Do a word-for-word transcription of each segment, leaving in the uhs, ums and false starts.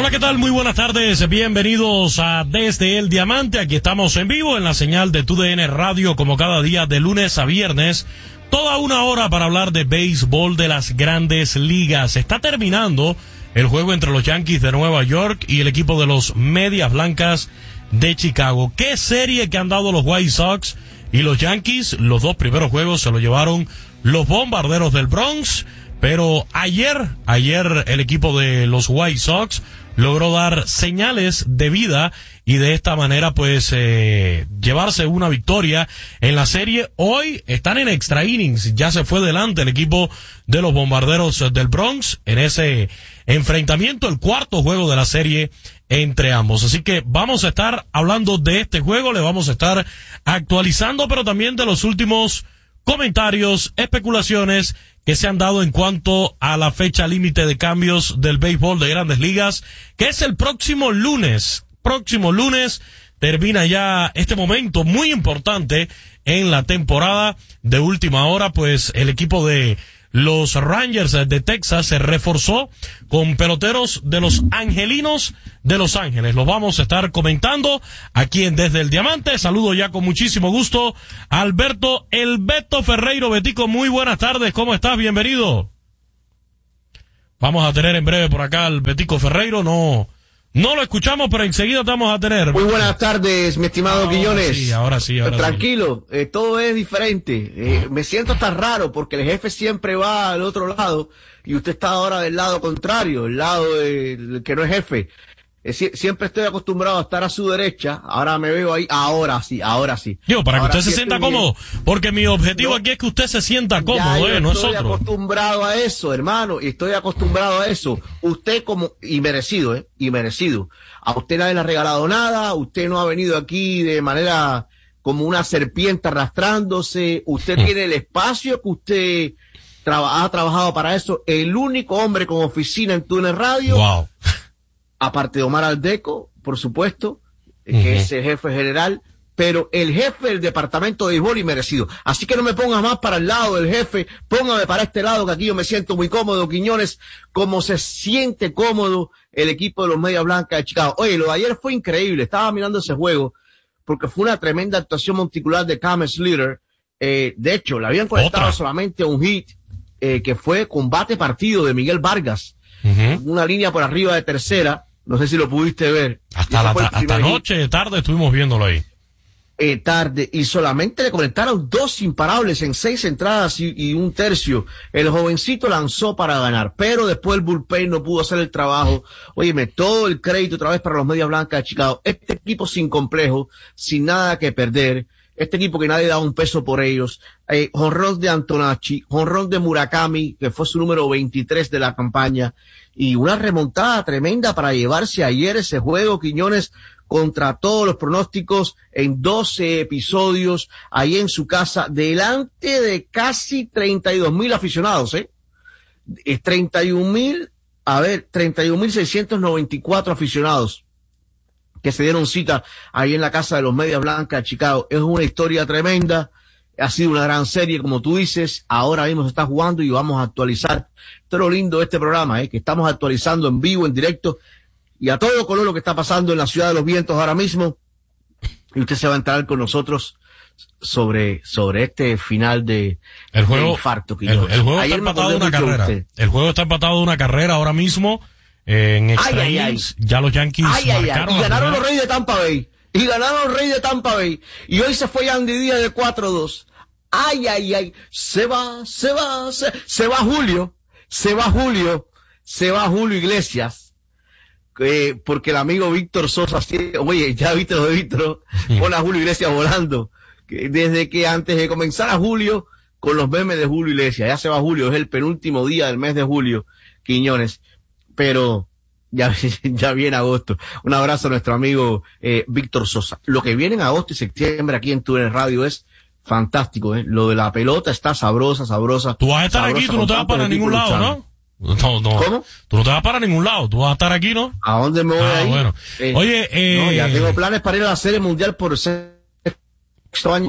Hola, ¿qué tal? Muy buenas tardes. Bienvenidos a Desde el Diamante. Aquí estamos en vivo en la señal de T U D N Radio, como cada día de lunes a viernes. Toda una hora para hablar de béisbol de las grandes ligas. Está terminando el juego entre los Yankees de Nueva York y el equipo de los Medias Blancas de Chicago. ¿Qué serie que han dado los White Sox y los Yankees? Los dos primeros juegos se lo llevaron los Bombarderos del Bronx. Pero ayer, ayer el equipo de los White Sox logró dar señales de vida y de esta manera pues eh, llevarse una victoria en la serie. Hoy están en extra innings, ya se fue delante el equipo de los Bombarderos del Bronx en ese enfrentamiento, el cuarto juego de la serie entre ambos. Así que vamos a estar hablando de este juego, le vamos a estar actualizando, pero también de los últimos comentarios, especulaciones que se han dado en cuanto a la fecha límite de cambios del béisbol de Grandes Ligas, que es el próximo lunes. Próximo lunes termina ya este momento muy importante en la temporada. De última hora, pues el equipo de los Rangers de Texas se reforzó con peloteros de los Angelinos de Los Ángeles. Los vamos a estar comentando aquí en Desde el Diamante. Saludo ya con muchísimo gusto a Alberto El Beto Ferreiro. Betico, muy buenas tardes. ¿Cómo estás? Bienvenido. Vamos a tener en breve por acá al Betico Ferreiro. No... No lo escuchamos, pero enseguida te vamos a tener. Muy buenas tardes, mi estimado ahora Quiñones. Sí, ahora sí, ahora Tranquilo, sí. Eh, todo es diferente. Eh, me siento hasta raro porque el jefe siempre va al otro lado y usted está ahora del lado contrario, el lado del que no es jefe. Eh, si, siempre estoy acostumbrado a estar a su derecha, ahora me veo ahí, ahora sí, ahora sí. Yo, para ahora que usted sí se sienta bien. cómodo, porque mi objetivo no, aquí es que usted se sienta cómodo, ya eh, no es estoy otro. acostumbrado a eso, hermano, y estoy acostumbrado a eso. Usted como, y merecido, eh, y merecido. A usted nadie le ha regalado nada, usted no ha venido aquí de manera como una serpiente arrastrándose, usted Mm. tiene el espacio que usted traba, ha trabajado para eso, el único hombre con oficina en Túnez Radio, Wow. aparte de Omar Aldeco, por supuesto, que Uh-huh. es el jefe general, pero el jefe del departamento de béisbol y merecido. Así que no me pongas más para el lado del jefe, póngame para este lado, que aquí yo me siento muy cómodo, Quiñones, como se siente cómodo el equipo de los Medias Blancas de Chicago. Oye, lo de ayer fue increíble, estaba mirando ese juego, porque fue una tremenda actuación monticular de Cam Slater. Eh, de hecho, le habían conectado Otra. solamente un hit, eh, que fue combate partido de Miguel Vargas, Uh-huh. una línea por arriba de tercera, no sé si lo pudiste ver. Hasta, la, ta- hasta noche, tarde estuvimos viéndolo ahí. Eh, tarde, y solamente le conectaron dos imparables en seis entradas y, y un tercio. El jovencito lanzó para ganar, pero después el bullpen no pudo hacer el trabajo. Óyeme, todo el crédito otra vez para los Medias Blancas de Chicago. Este equipo sin complejo, sin nada que perder. Este equipo que nadie da un peso por ellos. Eh, jonrón de Antonacci, jonrón de Murakami, que fue su número veintitrés de la campaña. Y una remontada tremenda para llevarse ayer ese juego, Quiñones, contra todos los pronósticos en doce episodios, ahí en su casa, delante de casi treinta y dos mil aficionados, ¿eh? Es treinta y un mil, a ver, treinta y un mil seiscientos noventa y cuatro aficionados que se dieron cita ahí en la casa de los Medias Blancas de Chicago. Es una historia tremenda, ha sido una gran serie, como tú dices, ahora mismo se está jugando y vamos a actualizar. Esto es lo lindo de este programa, ¿eh? Que estamos actualizando en vivo, en directo, y a todo color lo que está pasando en la Ciudad de los Vientos ahora mismo, y usted se va a enterar con nosotros sobre, sobre este final de, El juego, de infarto. Que el, yo, el juego ayer está me empatado acordé de una mucho de carrera. usted. El juego está empatado de una carrera ahora mismo eh, en extra Ay, ay, innings. Ya los Yankees Ay, ay, ay, marcaron y la ganaron los primera. Reyes de Tampa Bay, y ganaron los Reyes de Tampa Bay, y hoy se fue Andy Díaz de cuatro dos. Ay, ay, ay, se va, se va, se, se va Julio, se va Julio, se va Julio Iglesias, eh, porque el amigo Víctor Sosa, oye, ya viste lo de Víctor, pone a Julio Iglesias volando, que desde que antes de comenzar a Julio, con los memes de Julio Iglesias, ya se va Julio, es el penúltimo día del mes de julio, Quiñones, pero ya, ya viene agosto. Un abrazo a nuestro amigo eh, Víctor Sosa. Lo que viene en agosto y septiembre aquí en Túnez Radio es fantástico, ¿eh? Lo de la pelota está sabrosa, sabrosa. Tú vas a estar sabrosa, aquí, tú no con te vas tantos para ningún equipos lado, luchando. ¿no? No, no. ¿Cómo? Tú no te vas para ningún lado, tú vas a estar aquí, ¿no? ¿A dónde me voy Ah, ahí? bueno. Eh, Oye, eh... No, ya tengo planes para ir a la Serie Mundial por sexto año.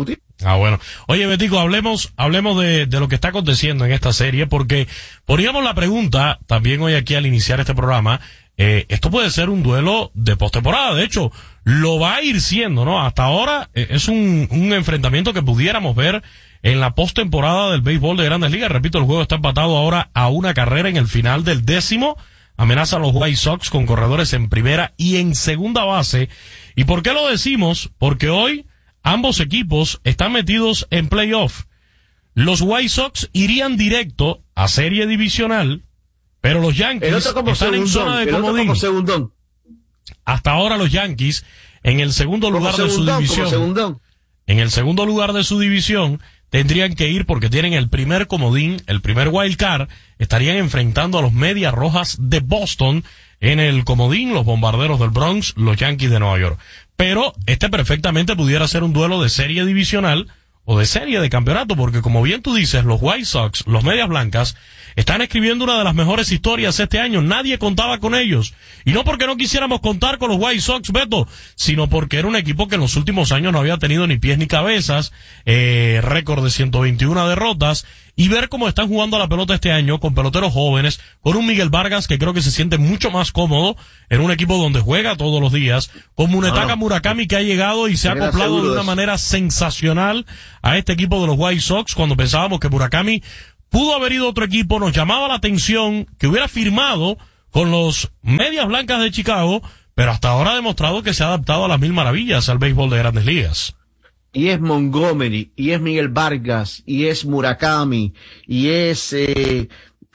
Ah, bueno. Oye, Betico, hablemos, hablemos de, de lo que está aconteciendo en esta serie, porque poníamos la pregunta también hoy aquí al iniciar este programa, eh, esto puede ser un duelo de postemporada, de hecho, lo va a ir siendo, ¿no? Hasta ahora eh, es un, un enfrentamiento que pudiéramos ver en la postemporada del béisbol de Grandes Ligas. Repito, el juego está empatado ahora a una carrera en el final del décimo. Amenaza a los White Sox con corredores en primera y en segunda base. ¿Y por qué lo decimos? Porque hoy ambos equipos están metidos en playoff. Los White Sox irían directo a serie divisional, pero los Yankees están segundón, en zona de comodín. Hasta ahora los Yankees en el segundo lugar de su división. En el segundo lugar de su división tendrían que ir porque tienen el primer comodín, el primer wild card. Estarían enfrentando a los Medias Rojas de Boston en el comodín, los Bombarderos del Bronx, los Yankees de Nueva York. Pero este perfectamente pudiera ser un duelo de serie divisional o de serie de campeonato, porque como bien tú dices, los White Sox, los Medias Blancas, están escribiendo una de las mejores historias este año. Nadie contaba con ellos. Y no porque no quisiéramos contar con los White Sox, Beto, sino porque era un equipo que en los últimos años no había tenido ni pies ni cabezas, eh, récord de ciento veintiuna derrotas, y ver cómo están jugando a la pelota este año con peloteros jóvenes, con un Miguel Vargas que creo que se siente mucho más cómodo en un equipo donde juega todos los días, con Munetaka Murakami que ha llegado y se ha acoplado de una manera sensacional a este equipo de los White Sox. Cuando pensábamos que Murakami pudo haber ido a otro equipo, nos llamaba la atención que hubiera firmado con los Medias Blancas de Chicago, pero hasta ahora ha demostrado que se ha adaptado a las mil maravillas al béisbol de Grandes Ligas. Y es Montgomery, y es Miguel Vargas, y es Murakami, y es eh,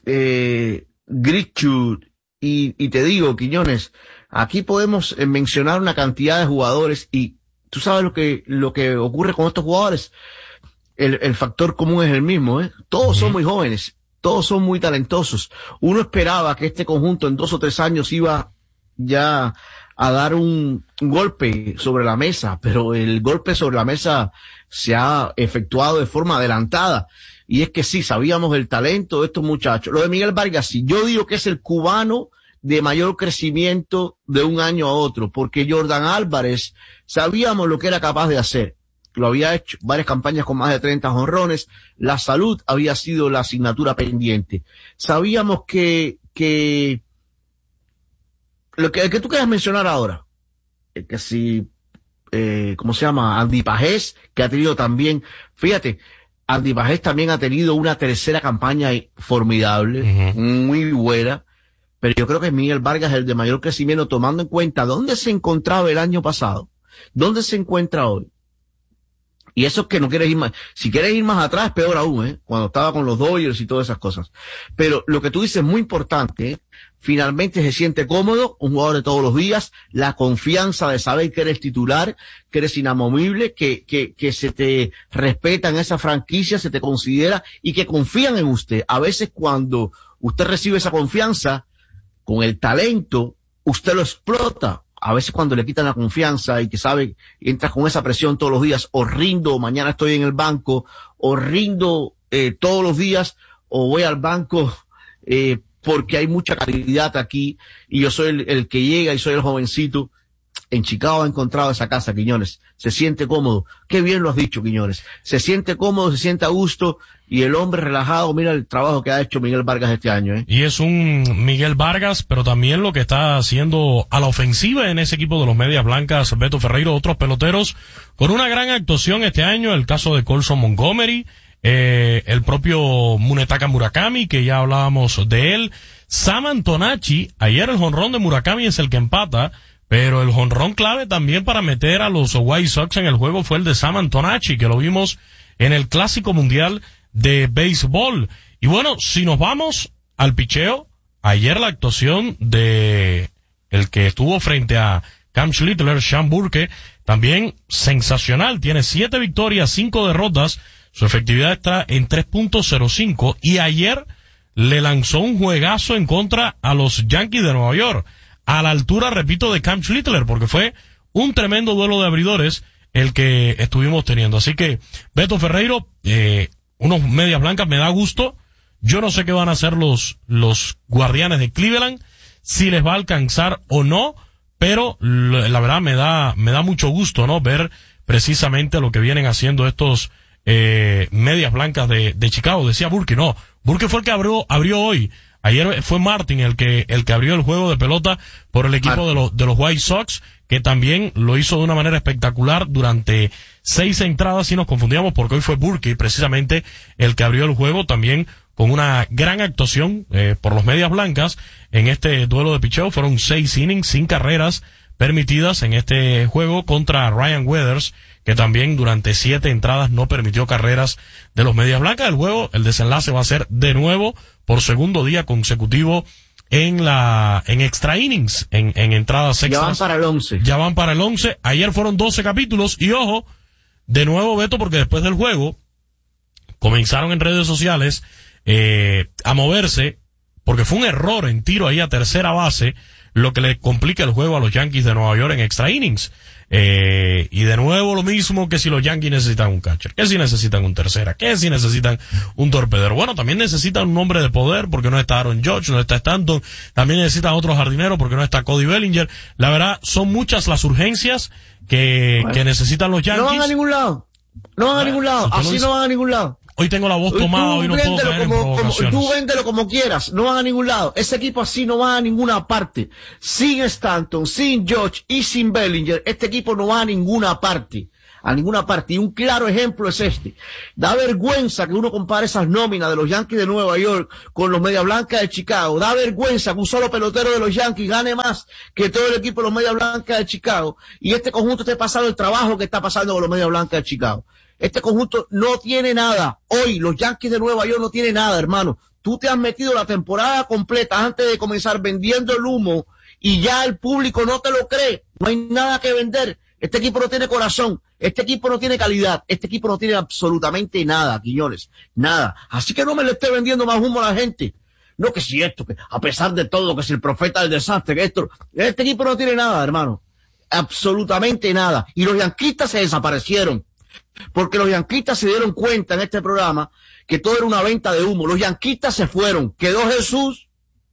eh, Grichuk, y, y te digo, Quiñones, aquí podemos eh, mencionar una cantidad de jugadores, y tú sabes lo que lo que ocurre con estos jugadores. El, el factor común es el mismo, ¿eh? Todos uh-huh. son muy jóvenes, todos son muy talentosos. Uno esperaba que este conjunto en dos o tres años iba ya a dar un, un golpe sobre la mesa, pero el golpe sobre la mesa se ha efectuado de forma adelantada. Y es que sí, sabíamos el talento de estos muchachos. Lo de Miguel Vargas, sí, yo digo que es el cubano de mayor crecimiento de un año a otro, porque Jordan Álvarez sabíamos lo que era capaz de hacer. Lo había hecho varias campañas con más de treinta jonrones. La salud había sido la asignatura pendiente. Sabíamos que, que, lo que, que tú quieras mencionar ahora, que si, eh, ¿cómo se llama? Andy Pajés, que ha tenido también, fíjate, Andy Pajés también ha tenido una tercera campaña formidable, uh-huh. muy buena, pero yo creo que Miguel Vargas es el de mayor crecimiento, tomando en cuenta dónde se encontraba el año pasado, dónde se encuentra hoy. Y eso es que no quieres ir más, si quieres ir más atrás, peor aún, ¿eh? Cuando estaba con los Dodgers y todas esas cosas. Pero lo que tú dices es muy importante, ¿eh? Finalmente se siente cómodo, un jugador de todos los días, la confianza de saber que eres titular, que eres inamovible, que, que, que se te respeta en esa franquicia, se te considera y que confían en usted. A veces cuando usted recibe esa confianza, con el talento, usted lo explota. A veces cuando le quitan la confianza y que sabe, entras con esa presión todos los días, o rindo, mañana estoy en el banco, o rindo eh, todos los días, o voy al banco eh, porque hay mucha calidad aquí y yo soy el, el que llega y soy el jovencito. En Chicago ha encontrado esa casa, Quiñones. Se siente cómodo. Qué bien lo has dicho, Quiñones. Se siente cómodo, se siente a gusto y el hombre relajado. Mira el trabajo que ha hecho Miguel Vargas este año, ¿eh? Y es un Miguel Vargas, pero también lo que está haciendo a la ofensiva en ese equipo de los Medias Blancas, Beto Ferreiro, otros peloteros con una gran actuación este año. El caso de Colson Montgomery, eh, el propio Munetaka Murakami, que ya hablábamos de él. Sam Antonacci, ayer el jonrón de Murakami es el que empata, pero el jonrón clave también para meter a los White Sox en el juego fue el de Sam Antonacci, que lo vimos en el Clásico Mundial de Béisbol. Y bueno, si nos vamos al picheo, ayer la actuación de el que estuvo frente a Cam Schlittler, Sean Burke, también sensacional. Tiene siete victorias, cinco derrotas. Su efectividad está en tres punto cero cinco. Y ayer le lanzó un juegazo en contra a los Yankees de Nueva York, a la altura, repito, de Cam Schlittler, porque fue un tremendo duelo de abridores el que estuvimos teniendo. Así que, Beto Ferreiro, eh, unos Medias Blancas, me da gusto. Yo no sé qué van a hacer los, los Guardianes de Cleveland, si les va a alcanzar o no, pero la verdad me da, me da mucho gusto, ¿no? Ver precisamente lo que vienen haciendo estos eh, medias blancas de, de Chicago. Decía Burke, no, Burke fue el que abrió, abrió hoy. Ayer fue Martin el que, el que abrió el juego de pelota por el equipo de los, de los White Sox, que también lo hizo de una manera espectacular durante seis entradas, y nos confundíamos porque hoy fue Burke precisamente el que abrió el juego también con una gran actuación eh, por los medias blancas en este duelo de picheo. Fueron seis innings, sin carreras permitidas en este juego contra Ryan Weathers, que también durante siete entradas no permitió carreras de los medias blancas. El juego, el desenlace va a ser de nuevo por segundo día consecutivo en la, en extra innings, en, en entradas extras. Ya van para el once. Ya van para el once. Ayer fueron doce capítulos y ojo, de nuevo Beto, porque después del juego comenzaron en redes sociales eh, a moverse, porque fue un error en tiro ahí a tercera base, lo que le complica el juego a los Yankees de Nueva York en extra innings. Eh, y de nuevo lo mismo que si los Yankees necesitan un catcher, que si necesitan un tercera, que si necesitan un torpedero. Bueno, también necesitan un hombre de poder porque no está Aaron Judge, no está Stanton, también necesitan otro jardinero porque no está Cody Bellinger. La verdad, son muchas las urgencias que, bueno, que necesitan los Yankees. No van a ningún lado, no van a ningún lado, así no van a ningún lado. Hoy tengo la voz tomada, hoy no puedo caer en provocaciones. Tú véndelo como quieras, no van a ningún lado. Ese equipo así no va a ninguna parte. Sin Stanton, sin George y sin Bellinger, este equipo no va a ninguna parte. A ninguna parte. Y un claro ejemplo es este. Da vergüenza que uno compare esas nóminas de los Yankees de Nueva York con los Media Blancas de Chicago. Da vergüenza que un solo pelotero de los Yankees gane más que todo el equipo de los Media Blancas de Chicago. Y este conjunto esté pasando el trabajo que está pasando con los Media Blancas de Chicago. Este conjunto no tiene nada. Hoy los Yankees de Nueva York no tienen nada, hermano. Tú te has metido la temporada completa antes de comenzar vendiendo el humo y ya el público no te lo cree. No hay nada que vender. Este equipo no tiene corazón. Este equipo no tiene calidad. Este equipo no tiene absolutamente nada, Quiñones. Nada. Así que no me le esté vendiendo más humo a la gente. No que si esto, que a pesar de todo, que si el profeta del desastre, que esto. Este equipo no tiene nada, hermano. Absolutamente nada. Y los yanquistas se desaparecieron. Porque los yanquistas se dieron cuenta en este programa que todo era una venta de humo. Los yanquistas se fueron. Quedó Jesús.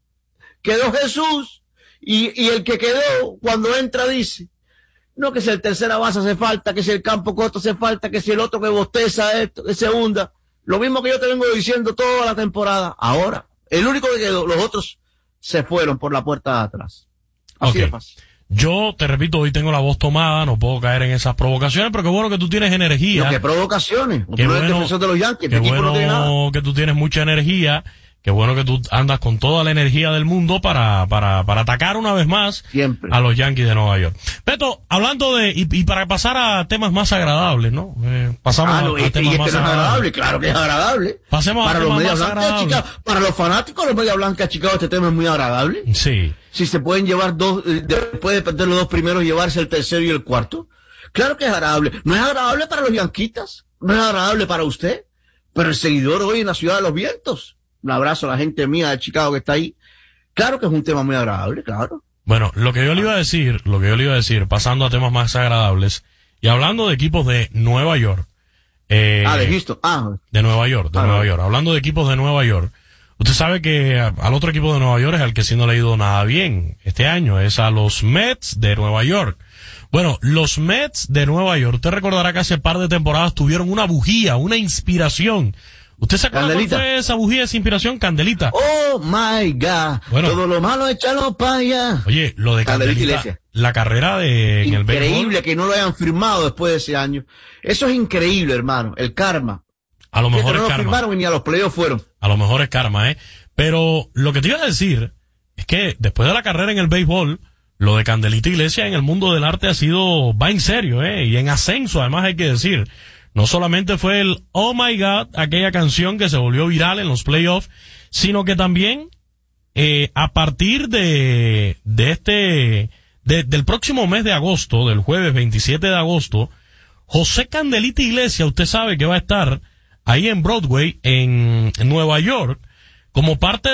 Quedó Jesús. Y, y el que quedó, cuando entra, dice, no, que si el tercera base hace falta, que si el campo corto hace falta, que si el otro que bosteza esto, que se hunda. Lo mismo que yo te vengo diciendo toda la temporada. Ahora, el único que quedó, los otros se fueron por la puerta de atrás. Así okay. de fácil. Yo, te repito, hoy tengo la voz tomada, no puedo caer en esas provocaciones, pero qué bueno que tú tienes energía. No, qué provocaciones. Qué tú bueno, eres defensor de los Yankees, qué este equipo bueno no tiene nada. que tú tienes mucha energía, qué bueno que tú andas con toda la energía del mundo para, para, para atacar una vez más Siempre a los Yankees de Nueva York. Beto, hablando de, y, y para pasar a temas más agradables, ¿no? Eh, pasamos ah, no, a, a este, temas y este más no es agradables. agradable, claro que es agradable. Pasemos para a los temas Media más Blancas de agradables. Chicago, para los fanáticos de los Media Blancas de Chicago, este tema es muy agradable. Sí. Si se pueden llevar dos, eh, después de perder los dos primeros, llevarse el tercero y el cuarto. Claro que es agradable. No es agradable para los yanquitas, no es agradable para usted, pero el seguidor hoy en la Ciudad de los Vientos. Un abrazo a la gente mía de Chicago que está ahí. Claro que es un tema muy agradable, claro. Bueno, lo que yo le iba a decir, lo que yo le iba a decir, pasando a temas más agradables, y hablando de equipos de Nueva York. Eh, ah, de Houston. Ah. De Nueva York, de ah, Nueva no. York. Hablando de equipos de Nueva York. Usted sabe que al otro equipo de Nueva York es al que sí no le ha ido nada bien este año, es a los Mets de Nueva York. Bueno, los Mets de Nueva York, usted recordará que hace par de temporadas tuvieron una bujía, una inspiración. ¿Usted se acuerda cuál fue esa bujía, esa inspiración? Candelita. Oh my God. Bueno, todo lo malo échalo para allá. Oye, lo de Candelita, Candelita la carrera de en el béisbol. Increíble que no lo hayan firmado después de ese año. Eso es increíble, hermano. El karma. A lo mejor es no karma. No firmaron y ni a los playoffs fueron. A lo mejor es karma, ¿eh? Pero lo que te iba a decir es que después de la carrera en el béisbol, lo de Candelita Iglesias en el mundo del arte ha sido, va en serio, ¿eh? Y en ascenso, además hay que decir. No solamente fue el Oh My God, aquella canción que se volvió viral en los playoffs, sino que también, eh, a partir de, de este, de, del próximo mes de agosto, del jueves veintisiete de agosto, José Candelita Iglesias, usted sabe que va a estar ahí en Broadway, en, en Nueva York, como parte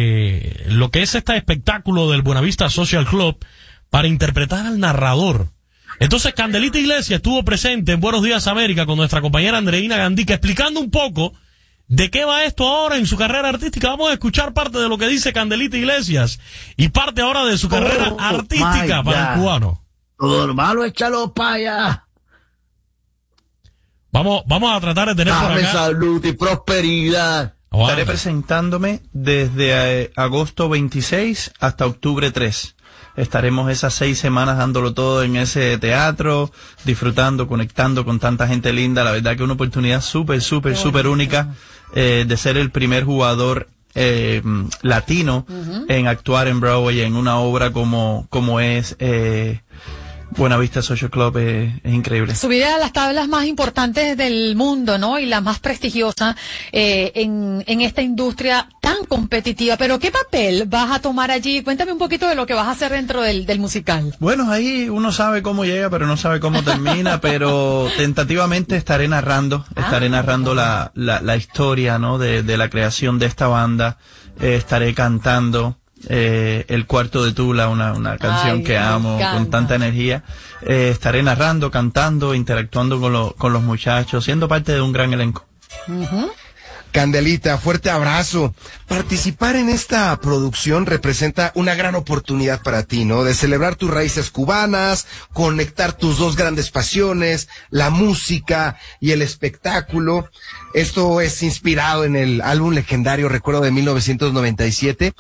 de lo que es este espectáculo del Buenavista Social Club, para interpretar al narrador. Entonces Candelita Iglesias estuvo presente en Buenos Días América con nuestra compañera Andreina Gandica, explicando un poco de qué va esto ahora en su carrera artística. Vamos a escuchar parte de lo que dice Candelita Iglesias y parte ahora de su carrera oh, artística para el cubano. Todo lo malo, échalo para allá. Vamos, vamos a tratar de tener Dame por acá. salud y prosperidad. Aguanta. Estaré presentándome desde eh, agosto veintiséis hasta octubre tres. Estaremos esas seis semanas dándolo todo en ese teatro, disfrutando, conectando con tanta gente linda. La verdad que una oportunidad súper, súper, súper única eh, de ser el primer jugador eh, latino uh-huh. en actuar en Broadway en una obra como, como es... Eh, Buenavista Social Club es, es increíble. Subir a las tablas más importantes del mundo, ¿no? Y la más prestigiosa eh, en, en esta industria tan competitiva. Pero ¿qué papel vas a tomar allí? Cuéntame un poquito de lo que vas a hacer dentro del, del musical. Bueno, ahí uno sabe cómo llega, pero no sabe cómo termina. Pero tentativamente estaré narrando, estaré ah, narrando la, la, la historia, ¿no? De, de la creación de esta banda. Eh, estaré cantando. Eh, el cuarto de Tula, una, una canción Ay, que amo con tanta energía. Eh, estaré narrando, cantando, interactuando con, lo, con los muchachos, siendo parte de un gran elenco. Uh-huh. Candelita, fuerte abrazo. Participar en esta producción representa una gran oportunidad para ti, ¿no? De celebrar tus raíces cubanas, conectar tus dos grandes pasiones, la música y el espectáculo. Esto es inspirado en el álbum legendario, recuerdo, de mil novecientos noventa y siete,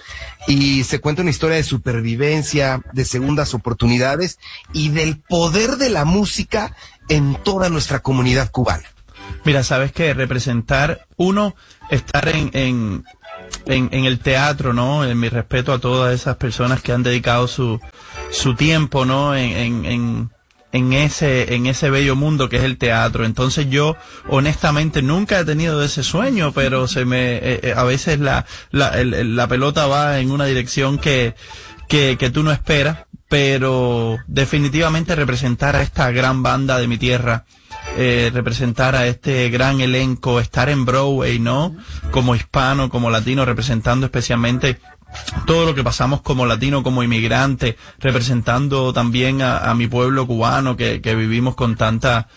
y se cuenta una historia de supervivencia, de segundas oportunidades y del poder de la música en toda nuestra comunidad cubana. Mira, sabes que representar, uno, estar en, en, en, en el teatro, ¿no? En mi respeto a todas esas personas que han dedicado su, su tiempo, ¿no? En, en, en, en ese, en ese bello mundo que es el teatro. Entonces yo, honestamente, nunca he tenido ese sueño, pero se me, eh, a veces la, la, el, la pelota va en una dirección que, que, que tú no esperas, pero definitivamente representar a esta gran banda de mi tierra, Eh, representar a este gran elenco, estar en Broadway, ¿no? Como hispano, como latino, representando especialmente todo lo que pasamos como latino, como inmigrante, representando también a, a mi pueblo cubano que, que vivimos con tanta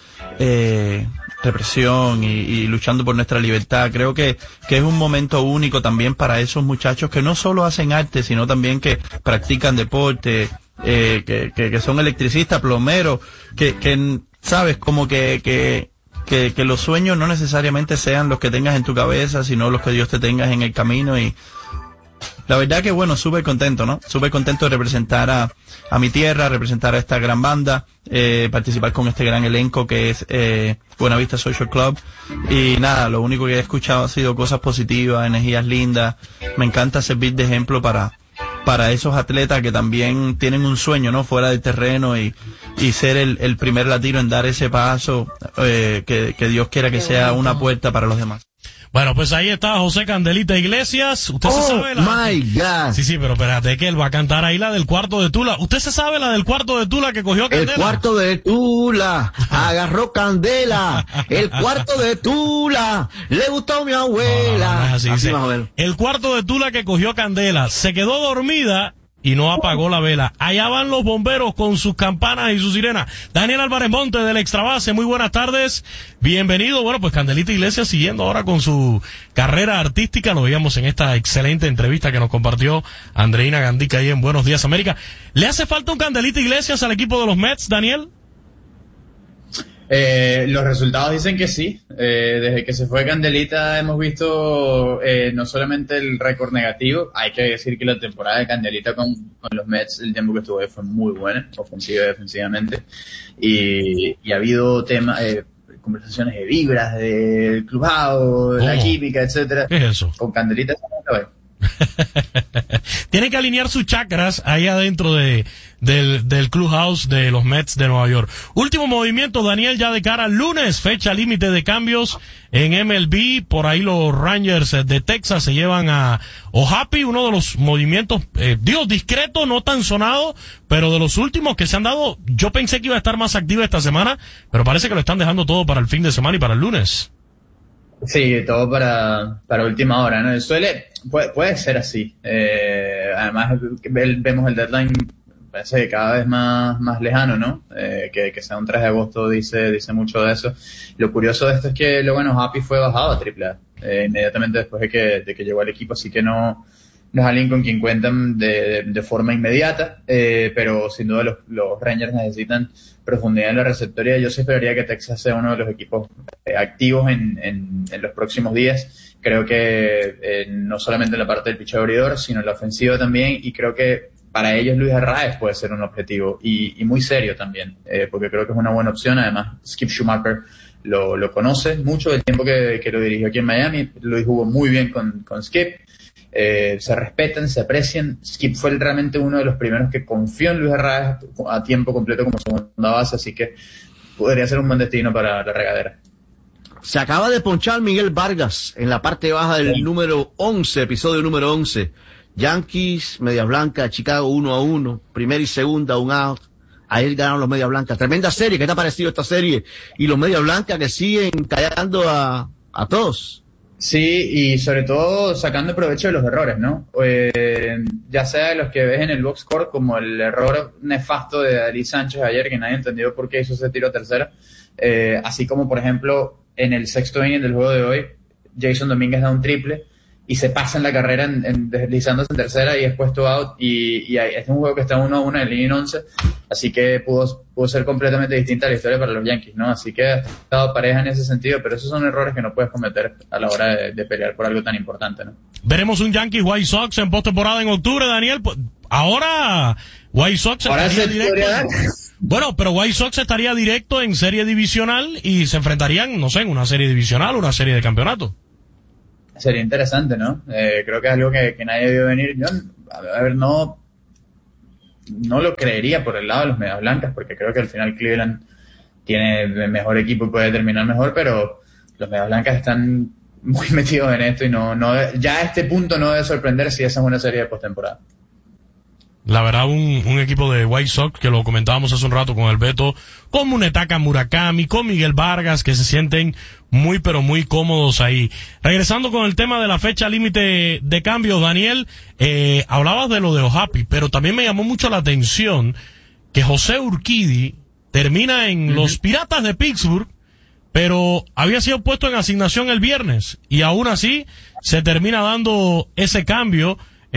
eh, represión y, y luchando por nuestra libertad. Creo que, que es un momento único también para esos muchachos que no solo hacen arte, sino también que practican deporte, eh, que, que, que son electricistas, plomeros, que, que sabes, como que, que, que, que los sueños no necesariamente sean los que tengas en tu cabeza, sino los que Dios te tenga en el camino. Y la verdad que, bueno, súper contento, ¿no? Súper contento de representar a, a mi tierra, representar a esta gran banda, eh, participar con este gran elenco que es eh, Buenavista Social Club. Y nada, lo único que he escuchado ha sido cosas positivas, energías lindas. Me encanta servir de ejemplo para... para esos atletas que también tienen un sueño, ¿no? Fuera del terreno y, y ser el, el primer latino en dar ese paso, eh, que, que Dios quiera que sea una puerta para los demás. Bueno, pues ahí está José Candelita Iglesias. Usted oh, se sabe la... my God. Sí, sí, pero espérate que él va a cantar ahí la del cuarto de Tula. ¿Usted se sabe la del cuarto de Tula que cogió Candela? El cuarto de Tula agarró Candela. El cuarto de Tula le gustó a mi abuela. No, no, no es así, así dice, más o menos. el cuarto de Tula que cogió Candela se quedó dormida y no apagó la vela. Allá van los bomberos con sus campanas y sus sirenas. Daniel Álvarez Monte del Extrabase, muy buenas tardes. Bienvenido. Bueno, pues Candelita Iglesias siguiendo ahora con su carrera artística. Lo veíamos en esta excelente entrevista que nos compartió Andreina Gandica ahí en Buenos Días América. ¿Le hace falta un Candelita Iglesias al equipo de los Mets, Daniel? Eh, los resultados dicen que sí. Eh, desde que se fue Candelita hemos visto eh, no solamente el récord negativo, hay que decir que la temporada de Candelita con, con los Mets, el tiempo que estuvo ahí fue muy buena, ofensiva y defensivamente, y, y ha habido temas, eh, conversaciones de vibras, del clubhouse, de la química, etcétera. ¿Qué es eso? Con Candelita se no ve. Tiene que alinear sus chakras ahí adentro de, del, del clubhouse de los Mets de Nueva York. Último movimiento, Daniel, ya de cara al lunes, fecha límite de cambios en M L B. Por ahí los Rangers de Texas se llevan a O'Happy, uno de los movimientos, eh, digo, discreto, no tan sonado, pero de los últimos que se han dado. Yo pensé que iba a estar más activa esta semana, pero parece que lo están dejando todo para el fin de semana y para el lunes. Sí, todo para, para última hora, ¿no? Suele, puede, puede ser así. Eh, además, vemos el deadline, parece que cada vez más, más lejano, ¿no? Eh, que, que sea un tres de agosto dice, dice mucho de eso. Lo curioso de esto es que, lo bueno, Happy fue bajado a triple A, eh, inmediatamente después de que, de que llegó al equipo, así que no, no es alguien con quien cuentan de, de, de forma inmediata, eh, pero sin duda los, los Rangers necesitan profundidad en la receptoría. Yo sí esperaría que Texas sea uno de los equipos eh, activos en, en, en los próximos días. Creo que eh, no solamente en la parte del picheo abridor, sino en la ofensiva también, y creo que para ellos Luis Arraez puede ser un objetivo, y, y muy serio también, eh, porque creo que es una buena opción. Además, Skip Schumacher lo, lo conoce mucho del tiempo que, que lo dirigió aquí en Miami. Luis jugó muy bien con, con Skip. Eh, se respetan, se aprecian. Skip fue realmente uno de los primeros que confió en Luis Arraez a tiempo completo como segunda base, así que podría ser un buen destino para la regadera. Se acaba de ponchar Miguel Vargas en la parte baja del sí. número once, episodio número once. Yankees, Medias Blancas, Chicago uno a uno, primera y segunda, un out. Ayer ganaron los Medias Blancas. Tremenda serie, ¿qué te ha parecido esta serie? Y los Medias Blancas que siguen callando a, a todos. Sí, y sobre todo sacando provecho de los errores, ¿no? Eh, ya sea de los que ves en el box score, como el error nefasto de Adley Sánchez ayer, que nadie entendió por qué hizo ese tiro a tercera, eh, así como, por ejemplo, en el sexto inning del juego de hoy, Jason Domínguez da un triple y se pasa en la carrera en, en deslizándose en tercera y es puesto out, y, y hay, este es un juego que está uno a uno en el inning once, así que pudo, pudo ser completamente distinta la historia para los Yankees, ¿no? Así que ha estado pareja en ese sentido, pero esos son errores que no puedes cometer a la hora de, de pelear por algo tan importante, ¿no? Veremos un Yankees White Sox en postemporada en octubre, Daniel. Ahora White Sox Ahora estaría directo. Bueno, pero White Sox estaría directo en serie divisional y se enfrentarían, no sé, en una serie divisional o una serie de campeonato. Sería interesante, ¿no? Eh, creo que es algo que, que nadie vio venir. Yo, a ver, no, no lo creería por el lado de los Medias Blancas, porque creo que al final Cleveland tiene el mejor equipo y puede terminar mejor, pero los Medias Blancas están muy metidos en esto y no, no, ya a este punto no debe sorprender si esa es una serie de postemporada. La verdad, un, un equipo de White Sox, que lo comentábamos hace un rato con el Beto, con Munetaka Murakami, con Miguel Vargas, que se sienten muy pero muy cómodos ahí. Regresando con el tema de la fecha límite de cambios, Daniel, eh, hablabas de lo de O'Happy, pero también me llamó mucho la atención que José Urquidy termina en uh-huh. los Piratas de Pittsburgh, pero había sido puesto en asignación el viernes, y aún así se termina dando ese cambio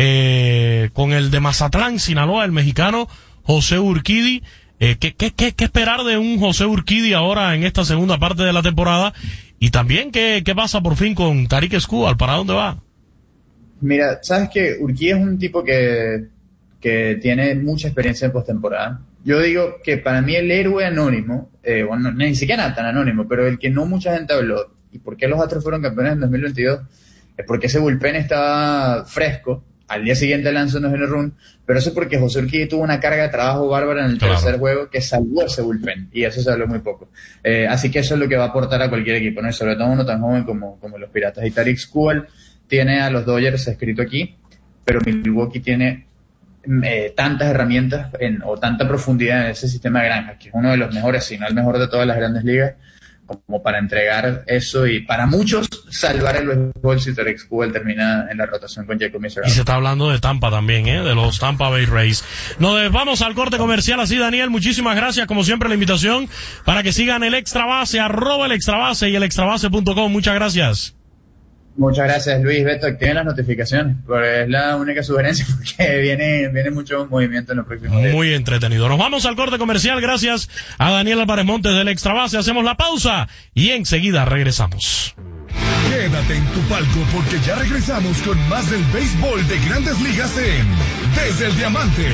Eh, con el de Mazatlán, Sinaloa, el mexicano José Urquidy. Eh, ¿qué, qué, qué, ¿Qué esperar de un José Urquidy ahora en esta segunda parte de la temporada? Y también, ¿qué, qué pasa por fin con Tarik Skubal? ¿Para dónde va? Mira, sabes que Urquidy es un tipo que, que tiene mucha experiencia en postemporada. Yo digo que para mí el héroe anónimo, eh, bueno, ni siquiera tan anónimo, pero el que no mucha gente habló, y por qué los Astros fueron campeones en dos mil veintidós, es porque ese bullpen estaba fresco. Al día siguiente lanzó un no run, pero eso porque José Urquidy tuvo una carga de trabajo bárbara en el claro. tercer juego que salvó ese bullpen, y eso se habló muy poco. Eh, así que eso es lo que va a aportar a cualquier equipo, ¿no? Y sobre todo uno tan joven como, como los Piratas. Y Tarik Skubal tiene a los Dodgers escrito aquí, pero Milwaukee tiene eh, tantas herramientas en, o tanta profundidad en ese sistema de granjas, que es uno de los mejores, si no el mejor de todas las grandes ligas, como para entregar eso y para muchos salvar el béisbol si Tarik Skubal termina en la rotación con Jacob Missouri. Y se está hablando de Tampa también, ¿eh? De los Tampa Bay Rays. Nos vamos al corte comercial así, Daniel. Muchísimas gracias, como siempre, la invitación para que sigan el Extra Base, arroba el Extra Base y el extrabase punto com. Muchas gracias. Muchas gracias, Luis. Beto, activen las notificaciones, porque es la única sugerencia, porque viene, viene mucho movimiento en los próximos días. Muy entretenido. Nos vamos al corte comercial. Gracias a Daniel Álvarez Montes del Extra Base. Hacemos la pausa y enseguida regresamos. Quédate en tu palco, porque ya regresamos con más del béisbol de Grandes Ligas en Desde el Diamante.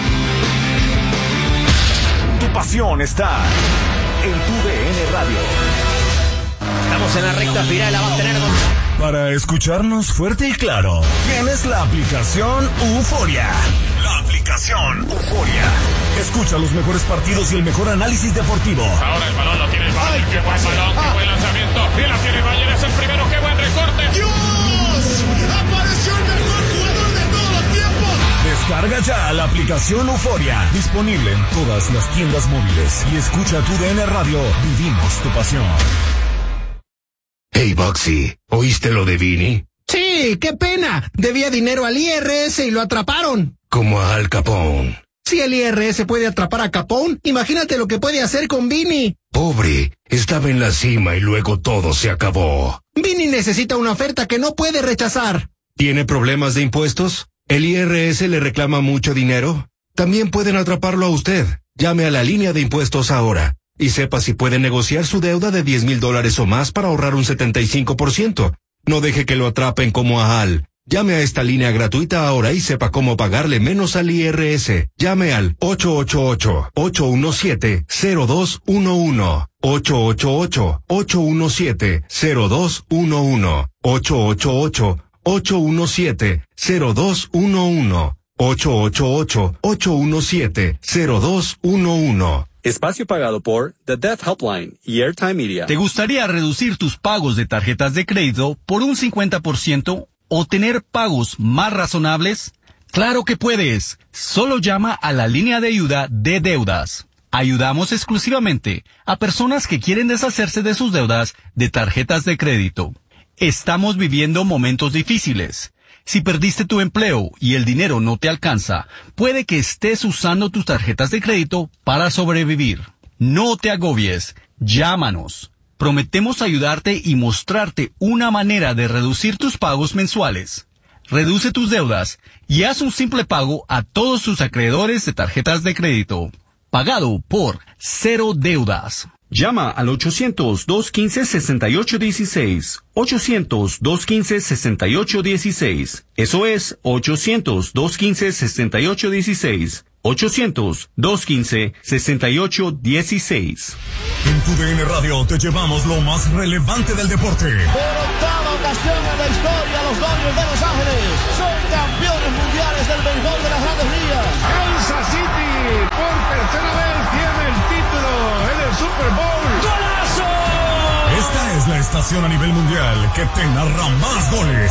Tu pasión está en tu D N Radio. Estamos en la recta final, la va a tener con... Para escucharnos fuerte y claro, tienes la aplicación Euforia. La aplicación Euforia. Escucha los mejores partidos y el mejor análisis deportivo. Ahora el balón lo tiene el Bayern. Qué buen balón, qué buen lanzamiento. Y la tiene el Bayern, es el primero. Qué buen recorte. ¡Dios! ¡Apareció el mejor jugador de todos los tiempos! Descarga ya la aplicación Euforia. Disponible en todas las tiendas móviles. Y escucha tu D N Radio. Vivimos tu pasión. Hey, Bugsy, ¿oíste lo de Vini? Sí, qué pena. Debía dinero al I R S y lo atraparon. Como a Al Capone. Si el I R S puede atrapar a Capone, imagínate lo que puede hacer con Vini. Pobre, estaba en la cima y luego todo se acabó. Vini necesita una oferta que no puede rechazar. ¿Tiene problemas de impuestos? ¿El I R S le reclama mucho dinero? También pueden atraparlo a usted. Llame a la línea de impuestos ahora y sepa si puede negociar su deuda de diez mil dólares o más para ahorrar un setenta y cinco por ciento. No deje que lo atrapen como a Al. Llame a esta línea gratuita ahora y sepa cómo pagarle menos al I R S. Llame al ocho ocho ocho, ocho uno siete, cero dos uno uno. ocho ocho ocho, ocho uno siete, cero dos uno uno. ocho ocho ocho, ocho uno siete, cero dos uno uno. ocho ocho ocho, ocho uno siete, cero dos uno uno. Espacio pagado por The Death Helpline y Airtime Media. ¿Te gustaría reducir tus pagos de tarjetas de crédito por un cincuenta por ciento o tener pagos más razonables? ¡Claro que puedes! Solo llama a la línea de ayuda de deudas. Ayudamos exclusivamente a personas que quieren deshacerse de sus deudas de tarjetas de crédito. Estamos viviendo momentos difíciles. Si perdiste tu empleo y el dinero no te alcanza, puede que estés usando tus tarjetas de crédito para sobrevivir. No te agobies. Llámanos. Prometemos ayudarte y mostrarte una manera de reducir tus pagos mensuales. Reduce tus deudas y haz un simple pago a todos tus acreedores de tarjetas de crédito. Pagado por Cero Deudas. Llama al ochocientos, dos quince, sesenta y ocho dieciséis. ochocientos, dos quince, sesenta y ocho dieciséis. Eso es ochocientos, dos quince, sesenta y ocho dieciséis. ochocientos, dos quince, sesenta y ocho dieciséis. En tu D N Radio te llevamos lo más relevante del deporte. Por octava ocasión en la historia, los Dodgers de Los Ángeles son campeones mundiales del béisbol de las Grandes Ligas. Kansas City por tercera vez tiene el título en el Super Bowl. ¡Golazo! Esta es la estación a nivel mundial que te narra más goles.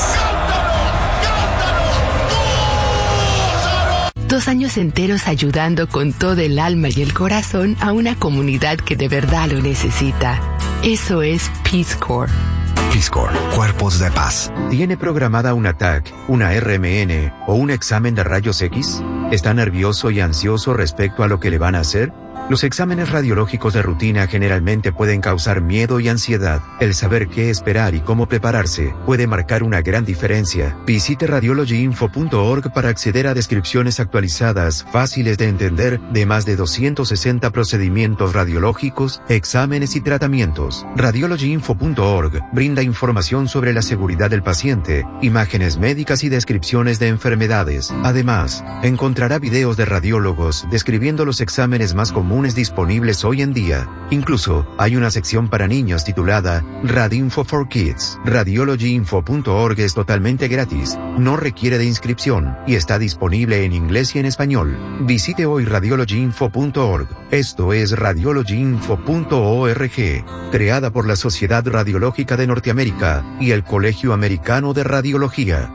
Dos años enteros ayudando con todo el alma y el corazón a una comunidad que de verdad lo necesita. Eso es Peace Corps. Peace Corps, Cuerpos de Paz. ¿Tiene programada una T A C, una R M N o un examen de rayos X? ¿Está nervioso y ansioso respecto a lo que le van a hacer? Los exámenes radiológicos de rutina generalmente pueden causar miedo y ansiedad. El saber qué esperar y cómo prepararse puede marcar una gran diferencia. Visite radiology info punto org para acceder a descripciones actualizadas, fáciles de entender, de más de doscientos sesenta procedimientos radiológicos, exámenes y tratamientos. radiology info punto org brinda información sobre la seguridad del paciente, imágenes médicas y descripciones de enfermedades. Además, encontrará videos de radiólogos describiendo los exámenes más comunes disponibles hoy en día. Incluso hay una sección para niños titulada Radinfo for Kids. radiology info punto org es totalmente gratis, no requiere de inscripción y está disponible en inglés y en español. Visite hoy radiology info punto org. Esto es radiology info punto org, creada por la Sociedad Radiológica de Norteamérica y el Colegio Americano de Radiología.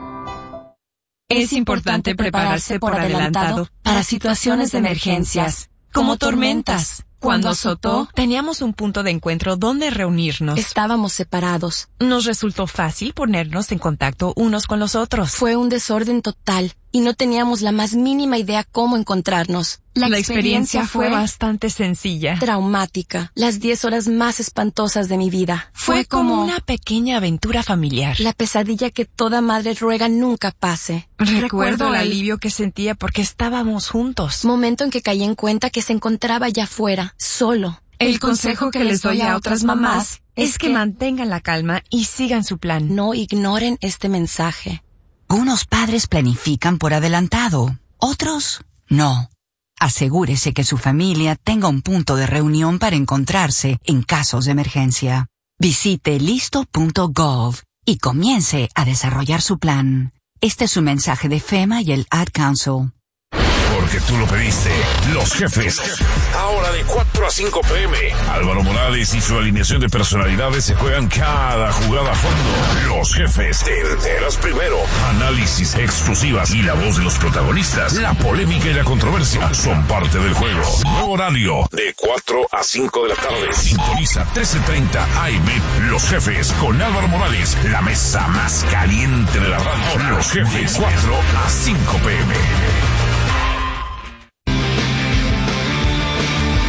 Es importante prepararse por adelantado para situaciones de emergencias, como tormentas. Cuando azotó, teníamos un punto de encuentro donde reunirnos. Estábamos separados. Nos resultó fácil ponernos en contacto unos con los otros. Fue un desorden total y no teníamos la más mínima idea cómo encontrarnos. La, la experiencia, experiencia fue bastante sencilla. Traumática. Las diez horas más espantosas de mi vida. Fue, fue como, como una pequeña aventura familiar. La pesadilla que toda madre ruega nunca pase. Recuerdo, Recuerdo el alivio que sentía porque estábamos juntos. Momento en que caí en cuenta que se encontraba allá afuera, solo. El consejo que les doy a otras mamás es que mantengan la calma y sigan su plan. No ignoren este mensaje. Unos padres planifican por adelantado, otros no. Asegúrese que su familia tenga un punto de reunión para encontrarse en casos de emergencia. Visite listo punto gov y comience a desarrollar su plan. Este es un mensaje de FEMA y el Ad Council. Porque tú lo pediste. Los Jefes. Ahora de cuatro a cinco p m Álvaro Morales y su alineación de personalidades se juegan cada jugada a fondo. Los Jefes. Te enteras primero. Análisis, exclusivas y la voz de los protagonistas. La polémica y la controversia son parte del juego. Nuevo horario de cuatro a cinco de la tarde. Sintoniza trece treinta A M. Los Jefes con Álvaro Morales. La mesa más caliente de la radio. Los Jefes. cuatro a cinco p m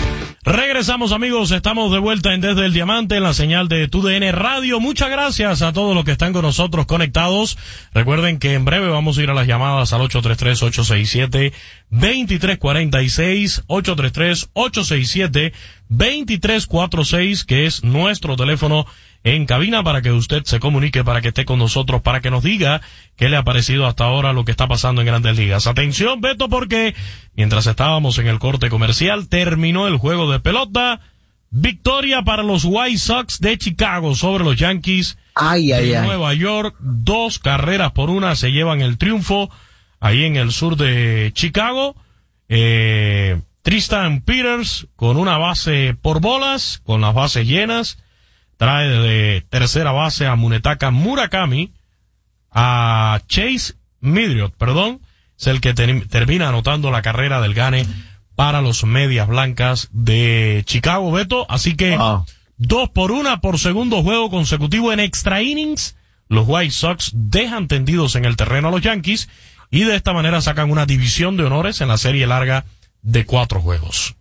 Regresamos, amigos, estamos de vuelta en Desde el Diamante, en la señal de Tu D N Radio. Muchas gracias a todos los que están con nosotros conectados. Recuerden que en breve vamos a ir a las llamadas al ocho tres tres, ocho seis siete, dos tres cuatro seis, ocho tres tres, ocho seis siete, dos tres cuatro seis, que es nuestro teléfono en cabina para que usted se comunique, para que esté con nosotros, para que nos diga qué le ha parecido hasta ahora lo que está pasando en Grandes Ligas. Atención, Beto, porque mientras estábamos en el corte comercial, terminó el juego de pelota. Victoria para los White Sox de Chicago sobre los Yankees ay, ay, de ay. Nueva York. Dos carreras por una se llevan el triunfo ahí en el sur de Chicago. Eh, Tristan Peters con una base por bolas, con las bases llenas. Trae de tercera base a Munetaka Murakami, a Chase Midriot, perdón, es el que ter- termina anotando la carrera del gane para los Medias Blancas de Chicago, Beto. Así que wow. dos por una por segundo juego consecutivo en extra innings. Los White Sox dejan tendidos en el terreno a los Yankees y de esta manera sacan una división de honores en la serie larga de cuatro juegos.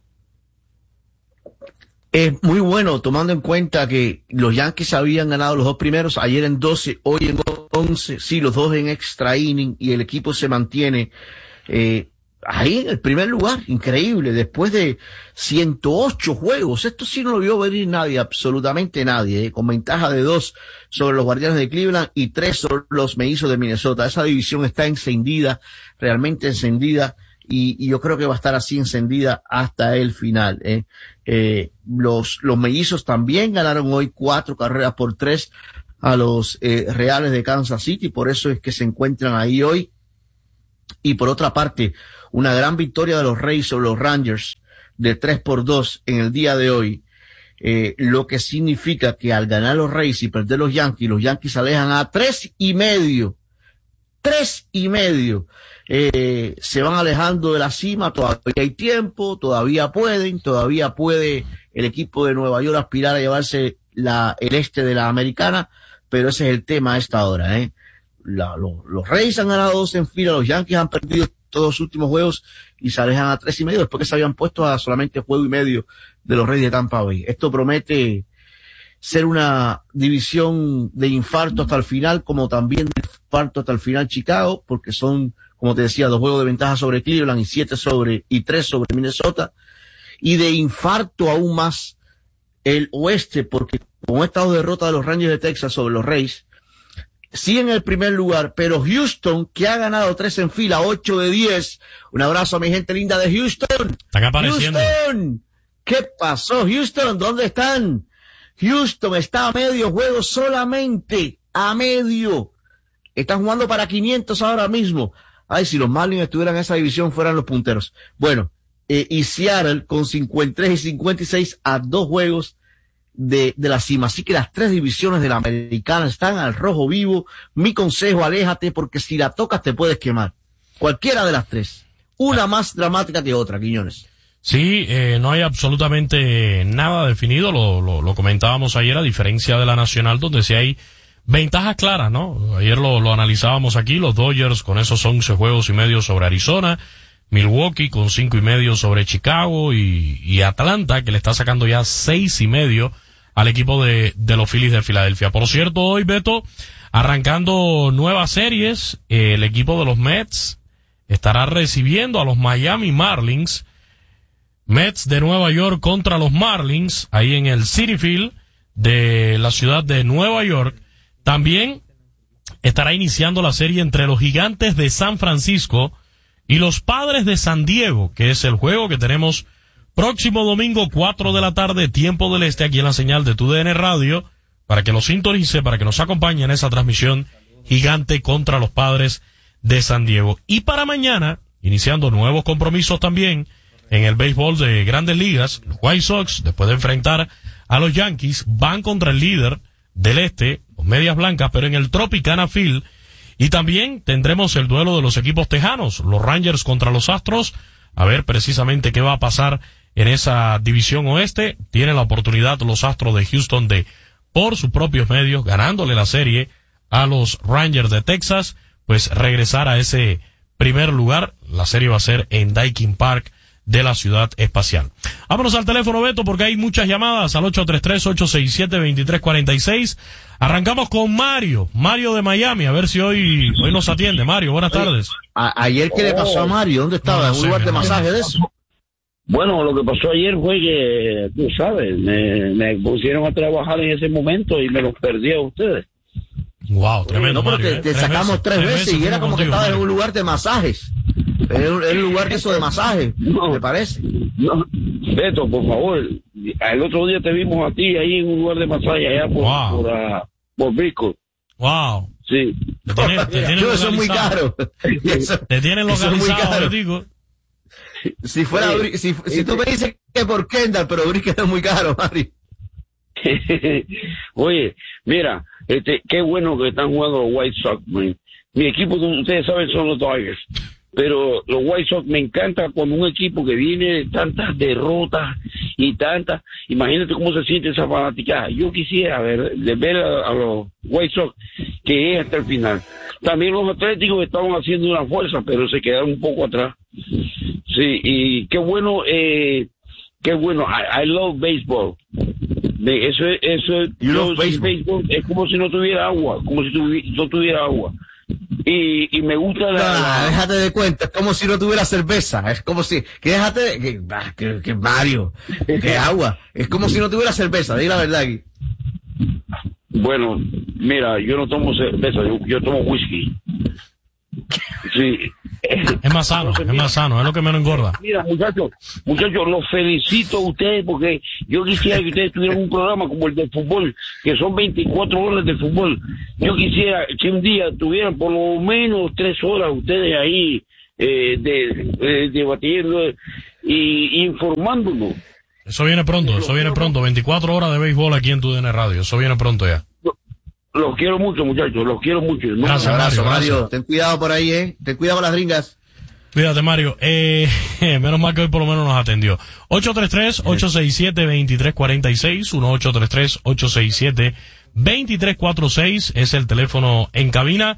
Es muy bueno, tomando en cuenta que los Yankees habían ganado los dos primeros, ayer en doce, hoy en once, sí, los dos en extra inning, y el equipo se mantiene eh, ahí en el primer lugar. Increíble, después de ciento ocho juegos. Esto sí no lo vio venir nadie, absolutamente nadie, eh, con ventaja de dos sobre los Guardianes de Cleveland y tres sobre los Mellizos de Minnesota. Esa división está encendida, realmente encendida. Y, y yo creo que va a estar así encendida hasta el final. ¿eh? Eh, los, los Mellizos también ganaron hoy cuatro carreras por tres a los eh, Reales de Kansas City, por eso es que se encuentran ahí hoy. Y por otra parte, una gran victoria de los Rays sobre los Rangers de tres por dos en el día de hoy, eh, lo que significa que al ganar los Rays y perder los Yankees, los Yankees se alejan a tres y medio. Tres y medio. Eh, se van alejando de la cima, todavía hay tiempo, todavía pueden, todavía puede el equipo de Nueva York aspirar a llevarse la, el este de la americana, pero ese es el tema a esta hora, eh. La, lo, los Reyes han ganado dos en fila, los Yankees han perdido todos los últimos juegos y se alejan a tres y medio después que se habían puesto a solamente juego y medio de los Reyes de Tampa Bay. Esto promete ser una división de infarto hasta el final, como también de infarto hasta el final Chicago, porque son, como te decía, dos juegos de ventaja sobre Cleveland y siete sobre, y tres sobre Minnesota, y de infarto aún más el oeste, porque con esta dos derrotas de los Rangers de Texas sobre los Rays, sí en el primer lugar, pero Houston, que ha ganado tres en fila, ocho de diez, un abrazo a mi gente linda de Houston. Están apareciendo. Houston, ¿qué pasó, Houston? ¿Dónde están? Houston está a medio juego solamente, a medio. Están jugando para quinientos ahora mismo. Ay, si los Marlins estuvieran en esa división fueran los punteros. Bueno, eh, y Seattle con cincuenta y tres y cincuenta y seis a dos juegos de, de la cima. Así que las tres divisiones de la americana están al rojo vivo. Mi consejo, aléjate, porque si la tocas te puedes quemar. Cualquiera de las tres. Una más dramática que otra, Quiñones. Sí, eh, no hay absolutamente nada definido, lo, lo, lo comentábamos ayer, a diferencia de la Nacional, donde sí hay ventajas claras, ¿no? Ayer lo, lo analizábamos aquí, los Dodgers con esos once juegos y medio sobre Arizona, Milwaukee con cinco y medio sobre Chicago y, y Atlanta, que le está sacando ya seis y medio al equipo de, de los Phillies de Filadelfia. Por cierto, hoy, Beto, arrancando nuevas series, eh, el equipo de los Mets estará recibiendo a los Miami Marlins. Mets de Nueva York contra los Marlins, ahí en el Citi Field de la ciudad de Nueva York. También estará iniciando la serie entre los Gigantes de San Francisco y los Padres de San Diego, que es el juego que tenemos próximo domingo, cuatro de la tarde, tiempo del este, aquí en la señal de Tu D N Radio, para que nos sintonice, para que nos acompañe en esa transmisión, Gigante contra los Padres de San Diego. Y para mañana, iniciando nuevos compromisos también, en el béisbol de Grandes Ligas, los White Sox, después de enfrentar a los Yankees, van contra el líder del este, los Medias Blancas, pero en el Tropicana Field. Y también tendremos el duelo de los equipos tejanos, los Rangers contra los Astros, a ver precisamente qué va a pasar en esa división oeste. Tienen la oportunidad los Astros de Houston de, por sus propios medios, ganándole la serie a los Rangers de Texas, pues regresar a ese primer lugar. La serie va a ser en Daikin Park de la ciudad espacial. Vámonos al teléfono, Beto, porque hay muchas llamadas al ocho tres tres, ocho seis siete, dos tres cuatro seis. Arrancamos con Mario, Mario de Miami, a ver si hoy hoy nos atiende. Mario, buenas tardes. A, ayer, ¿qué le pasó a Mario? ¿Dónde estaba? ¿En un lugar de masaje de eso? Bueno, lo que pasó ayer fue que, tú sabes, me, me pusieron a trabajar en ese momento y me los perdí a ustedes. Wow, tremendo. No, pero Mario, te, te eh. sacamos tres, tres veces, veces y era como que estabas en un lugar de masajes. Es un lugar de eso de masaje, no, ¿te parece? No, Beto, por favor, el otro día te vimos a ti ahí en un lugar de masaje allá por, wow. por, uh, por Brico. Wow. Sí. Te tienen, te tienen Yo, eso es muy caro. Eso, te tienen localizado, digo. Si fuera, sí, si, sí, si tú me dices que por Kendall, pero Brico es muy caro, Mari. Oye, mira, este, qué bueno que están jugando los White Sox, man. Mi equipo, ustedes saben, son los Dodgers. Pero los White Sox me encanta con un equipo que viene de tantas derrotas y tantas. Imagínate cómo se siente esa fanaticada. Yo quisiera ver, de ver a, a los White Sox que lleguen hasta el final. También los Atléticos estaban haciendo una fuerza, pero se quedaron un poco atrás. Sí, y qué bueno, eh, qué bueno. I, I love baseball. Eso es, eso es, yo, baseball es como si no tuviera agua, como si tuvi, no tuviera agua. Y, y me gusta la, no, la... déjate de cuenta, es como si no tuviera cerveza, es como si, que déjate de, que, que, que Mario, que agua, es como si no tuviera cerveza, di la verdad aquí. Bueno, mira, yo no tomo cerveza, yo, yo tomo whisky. Sí. Es más sano, es más sano, es lo que menos engorda. Mira, muchachos, muchachos, los felicito a ustedes porque yo quisiera que ustedes tuvieran un programa como el del fútbol, que son veinticuatro horas de fútbol. Yo quisiera que un día tuvieran por lo menos tres horas ustedes ahí eh, de, de, debatiendo y informándonos. Eso viene pronto, eso viene pronto, veinticuatro horas de béisbol aquí en tu D N Radio, eso viene pronto ya. Los quiero mucho, muchachos, los quiero mucho. Un abrazo, Mario, Mario. Ten cuidado por ahí, eh. Ten cuidado con las gringas. Cuídate, Mario. Eh, menos mal que hoy por lo menos nos atendió. ocho tres tres, ocho seis siete, dos tres cuatro seis, uno ocho tres tres, ocho seis siete, dos tres cuatro seis es el teléfono en cabina.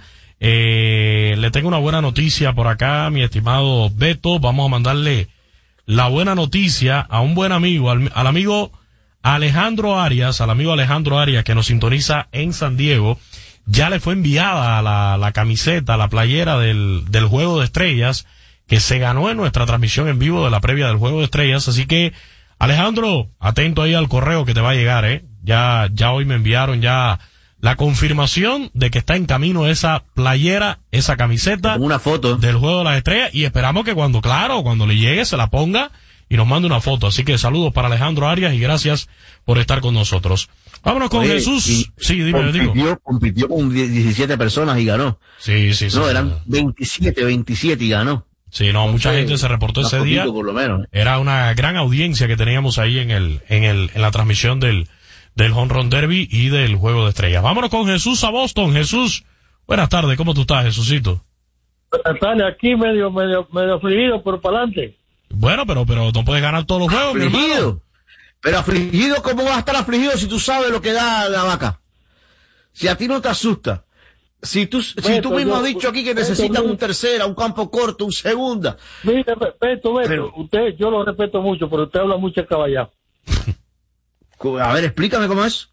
Eh, le tengo una buena noticia por acá, mi estimado Beto. Vamos a mandarle la buena noticia a un buen amigo, al, al amigo Alejandro Arias, al amigo Alejandro Arias que nos sintoniza en San Diego. Ya le fue enviada la, la camiseta, la playera del, del Juego de Estrellas que se ganó en nuestra transmisión en vivo de la previa del Juego de Estrellas. Así que, Alejandro, atento ahí al correo que te va a llegar, eh. Ya, ya hoy me enviaron ya la confirmación de que está en camino esa playera, esa camiseta. Una foto del Juego de las Estrellas, y esperamos que cuando, claro, cuando le llegue se la ponga y nos mande una foto. Así que saludos para Alejandro Arias y gracias por estar con nosotros. Vámonos con Oye, Jesús. Y, sí, dime, compitió, digo. compitió con diecisiete personas y ganó. Sí, sí, sí. No, sí, eran sí. veintisiete, veintisiete y ganó. Sí, no, mucha Entonces, gente se reportó ese poquito, día. por lo menos. Era una gran audiencia que teníamos ahí en el, en el, en la transmisión del, del Home Run Derby y del Juego de Estrellas. Vámonos con Jesús a Boston. Jesús, buenas tardes, ¿cómo tú estás, Jesucito? Buenas tardes, aquí medio, medio, medio afligido, pero para adelante. Bueno, pero, pero no puedes ganar todos los juegos, mi hermano. Afligido. Pero afligido, ¿cómo vas a estar afligido si tú sabes lo que da la vaca? Si a ti no te asusta. Si tú, si Beto, tú mismo yo, has dicho aquí que Beto, necesitas yo, un tercera, un campo corto, un segunda. Mire, Beto, Beto, Pero- usted, yo lo respeto mucho, pero usted habla mucho caballado. A ver, explícame cómo es.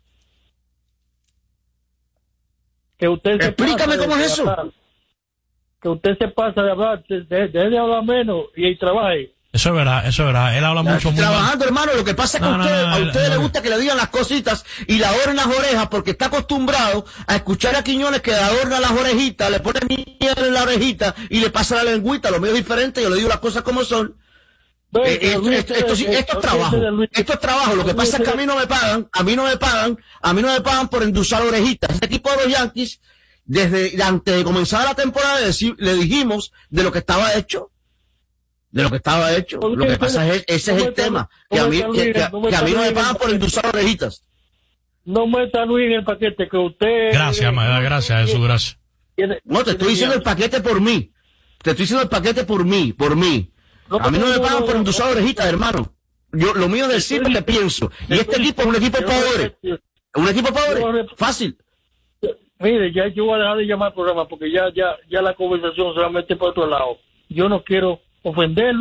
Que usted se Explícame pasa cómo de es eso. hablar, que usted se pasa de hablar, de, de, de hablar menos y, y trabaje. Eso es verdad, eso es verdad. Él habla mucho, muy mal. Trabajando, hermano, lo que pasa es que No, a no, usted, no, a no, usted no, le no. gusta que le digan las cositas y le adornen las orejas porque está acostumbrado a escuchar a Quiñones que le adorna las orejitas, le pone miel en la orejita y le pasa la lengüita. Lo mío es diferente, yo le digo las cosas como son. Eh, esto, esto, esto, sí- esto es trabajo, esto es trabajo. Lo que pasa es que a mí no me pagan, a mí no me pagan, a mí no me pagan por endulzar orejitas. Este equipo de los Yankees, desde antes de comenzar la temporada, le, deci- le dijimos de lo que estaba hecho. De lo que estaba hecho. Lo que pasa es, ese es el tema. Que a mí, que, que- que a mí no me pagan por endulzar orejitas. No meta a Luis en el paquete, que usted... Gracias, ma- gracias, Jesús, gracias. tiene- No, te estoy diciendo el paquete por mí. Te estoy diciendo el paquete por mí, por mí. A mí no me pagan por endulzar orejitas, hermano. Yo, lo mío es decir lo que pienso. Y este equipo es un equipo pobre. Un equipo pobre. Fácil. Mire, ya yo voy a dejar de llamar al programa porque ya, ya, ya la conversación solamente por otro lado. Yo no quiero ofenderlo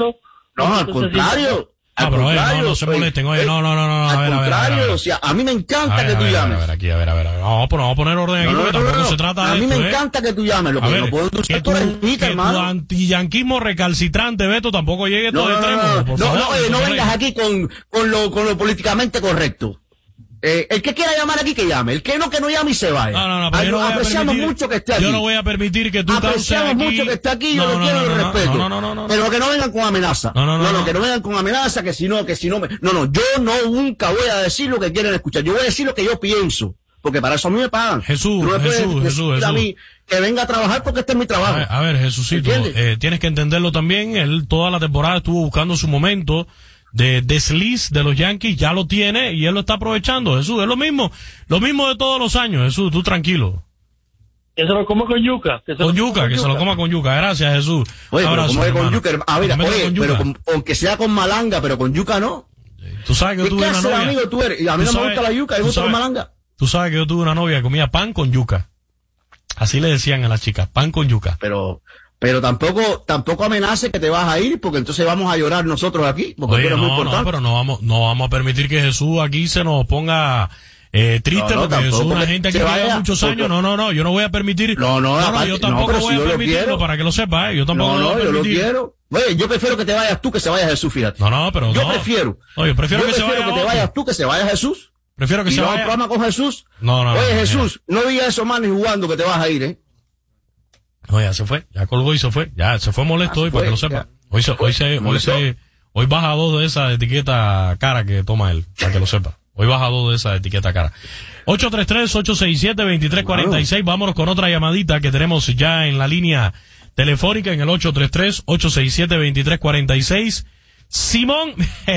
No, al contrario. Ah, pero oye, no, no se molesten, oye, no, no, no, no, a ver, a ver, a ver, o sea, a mí me encanta a ver, que tú a ver, llames. A ver, aquí, a ver, a ver, a ver, vamos, vamos a poner orden aquí, no, porque no, tampoco no, no. se trata de A mí esto, me ¿eh? encanta que tú llames, lo que ver, no puedo que usar tu, tu hermanita, que hermano. tu antiyanquismo recalcitrante, Beto, tampoco llegue No, todo no, extremo, no, no, por no, favor. no, oye, no vengas aquí con, con lo, con lo políticamente correcto. Eh, el que quiera llamar aquí, que llame. El que no, que no llame y se vaya. No, no, no, pero yo no voy a Apreciamos permitir, mucho que esté aquí. Yo no voy a permitir que tú causes Apreciamos aquí. mucho que esté aquí, yo No, lo no, quiero no, y lo no, respeto. no, no, no, no, pero que no vengan con amenaza. No, no, no, no. que no vengan con amenaza, que si no, que si no me... No, no, yo no nunca voy a decir lo que quieren escuchar. Yo voy a decir lo que yo pienso. Porque para eso a mí me pagan. Jesús, no me Jesús, puedes Jesús, decir a Jesús. mí que venga a trabajar porque este es mi trabajo. A ver, a ver Jesucito, eh, tienes que entenderlo también. Él toda la temporada estuvo buscando su momento de desliz de los Yankees, ya lo tiene y él lo está aprovechando. Jesús, es lo mismo, lo mismo de todos los años. Jesús, tú tranquilo. Que se lo coma con yuca. Que se Con lo yuca, coma que con se lo coma con yuca. Gracias, Jesús. Oye, pero Abrazo, como es con hermano. yuca, a ver, Comételo oye, con yuca. pero con- aunque sea con malanga, pero con yuca no. Tú sabes que ¿Qué yo tuve una clase de novia. amigo tú eres? Y a mí Tú no me sabes- gusta la yuca, me tú gusta la sabes- malanga. Tú sabes que yo tuve una novia que comía pan con yuca. Así le decían a las chicas, pan con yuca. Pero, pero tampoco, tampoco amenaces que te vas a ir, porque entonces vamos a llorar nosotros aquí, porque Oye, tú eres muy no, no, importante. pero no vamos, no vamos a permitir que Jesús aquí se nos ponga eh, triste, No, no, porque Jesús es tampoco una que gente aquí se que lleva vaya, muchos porque- años. No, no, no, yo no voy a permitir. No, no, aparte- yo no, tampoco pero voy si a yo lo permitirlo, quiero. para que lo sepa, ¿eh? Yo tampoco No, voy a no, yo lo permitir. quiero. Oye, yo prefiero que te vayas tú que se vaya Jesús, fíjate. No, no, pero Yo no. prefiero. Oye, prefiero yo que se prefiero vaya que te otro. vayas tú que se vaya Jesús. Prefiero que y se no vaya. al programa con Jesús. No, no, no, Oye, no, Jesús, no digas eso más ni jugando que te vas a ir, ¿eh? No, ya se fue, ya colgó y se fue, ya se fue molesto Ah, hoy, se para que lo fue, sepa. ya. Hoy se, hoy se, hoy molestó. se, hoy baja dos de esa etiqueta cara que toma él, para que lo sepa. Hoy baja dos de esa etiqueta cara. ocho tres tres, ocho seis siete, dos tres cuatro seis, vámonos con otra llamadita que tenemos ya en la línea telefónica en el ocho tres tres, ocho seis siete, dos tres cuatro seis. Simón,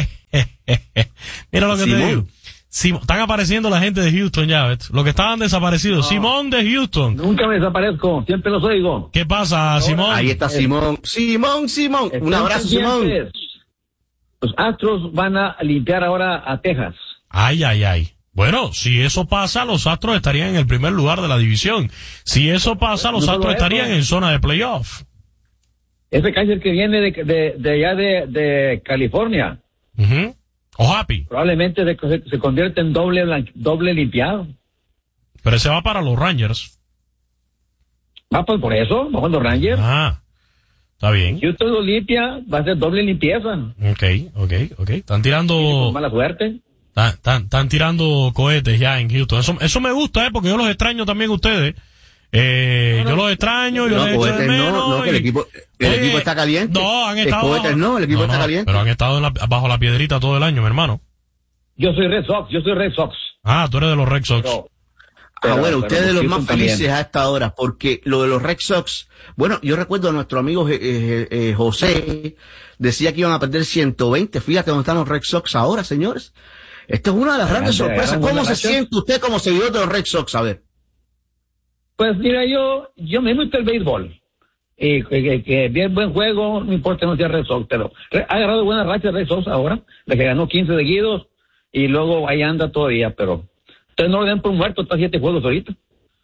mira lo que te Simón. digo. Sim- están apareciendo la gente de Houston ya, ¿ves? Los que estaban desaparecidos. Simón de Houston. Nunca me desaparezco, siempre los oigo. ¿Qué pasa, Simón? Ahí está Simón. Simón, Simón. Un Estén abrazo, Simón. pendientes. Los Astros van a limpiar ahora a Texas. Ay, ay, ay. Bueno, si eso pasa, los Astros estarían en el primer lugar de la división. Si eso pasa, los No solo Astros eso. estarían en zona de playoff. Ese cáncer que viene de, de, de allá de, de California, Ujú. O Happy. probablemente se, se- se convierte en doble, blan- doble limpiado. Pero ese va para los Rangers. Ah, pues por eso, bajo los Rangers. Ah, está bien. Houston lo limpia, va a ser doble limpieza. Ok, ok, ok. Están tirando, Mala suerte. están, están, están tirando cohetes ya en Houston. Eso, eso me gusta, eh, porque yo los extraño también a ustedes. Eh, yo los extraño, yo No, les echo de cohetes no, menos. no, que el y- equipo, el Oye, equipo está caliente. No, han El estado. cohetes bajo- no, el equipo no, está no, caliente. Pero han estado en la- bajo la piedrita todo el año, mi hermano. Yo soy Red Sox, yo soy Red Sox. Ah, tú eres de los Red Sox. Pero- Ah, pero- bueno, pero ustedes de los Houston más también. felices a esta hora, porque lo de los Red Sox, bueno, yo recuerdo a nuestro amigo eh, eh, eh, José, decía que iban a perder ciento veinte, fíjate dónde están los Red Sox ahora, señores. Esta es una de las grandes Adelante, sorpresas. adelante, ¿Cómo se gracias. siente usted como seguidor de los Red Sox? A ver. Pues mira, yo, yo me gusta el béisbol. Y que, que, que bien buen juego, no importa no sea Red Sox, pero re- ha agarrado buena racha Red Sox ahora, de que ganó quince seguidos y luego ahí anda todavía, pero ustedes no lo den por muerto, está siete juegos ahorita.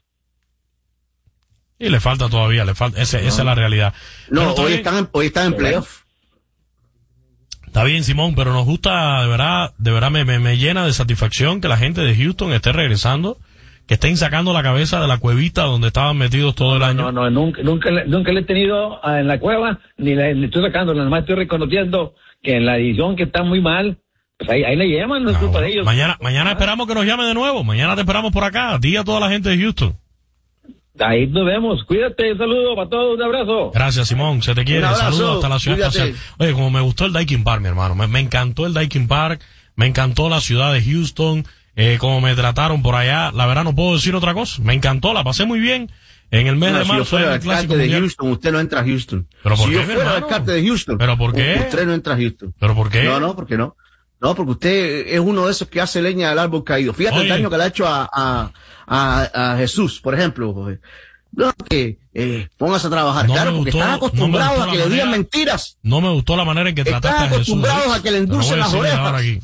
Y le falta todavía, le falta, ese, esa es la realidad. No, Pero está hoy bien, están, en, hoy están en playoff. está bien, Simón, pero nos gusta, de verdad, de verdad me, me, me llena de satisfacción que la gente de Houston esté regresando, que estén sacando la cabeza de la cuevita donde estaban metidos todo el año. No, no, nunca, nunca, le- nunca le he tenido ah, en la cueva, ni le, le estoy sacando, nada más estoy reconociendo que en la edición que está muy mal, pues ahí, ahí le llevan, no es Ah, culpa bueno. de ellos. Mañana, mañana esperamos que nos llame de nuevo, mañana te esperamos por acá, a ti y a toda la gente de Houston. Ahí nos vemos, cuídate, un saludo para todos, un abrazo. Gracias, Simón, se te quiere, Un abrazo, saludos hasta la ciudad cuídate. espacial. Oye, como me gustó el Daikin Park, mi hermano, me, me encantó el Daikin Park, me encantó la ciudad de Houston, eh, como me trataron por allá, la verdad no puedo decir otra cosa, me encantó, la pasé muy bien. En el mes No, de si yo marzo fuera en el alcalde Clásico de Mundial. Houston, usted no entra a Houston. ¿Pero por si qué, yo mi fuera hermano? alcalde de Houston, ¿Pero por qué? usted no entra a Houston. ¿Pero por qué? No, no, ¿por qué no? No, porque usted es uno de esos que hace leña del árbol caído. Fíjate Oye. el daño que le ha hecho a, a, a, a Jesús, por ejemplo. Jorge. No, que eh, póngase a trabajar. No claro, me porque gustó- están no me acostumbrados gustó a que la le digan manera- mentiras. No me gustó la manera en que Están trataste a Jesús. acostumbrados ¿eh? a que le Te lo voy endulcen a las decir orejas. ahora aquí.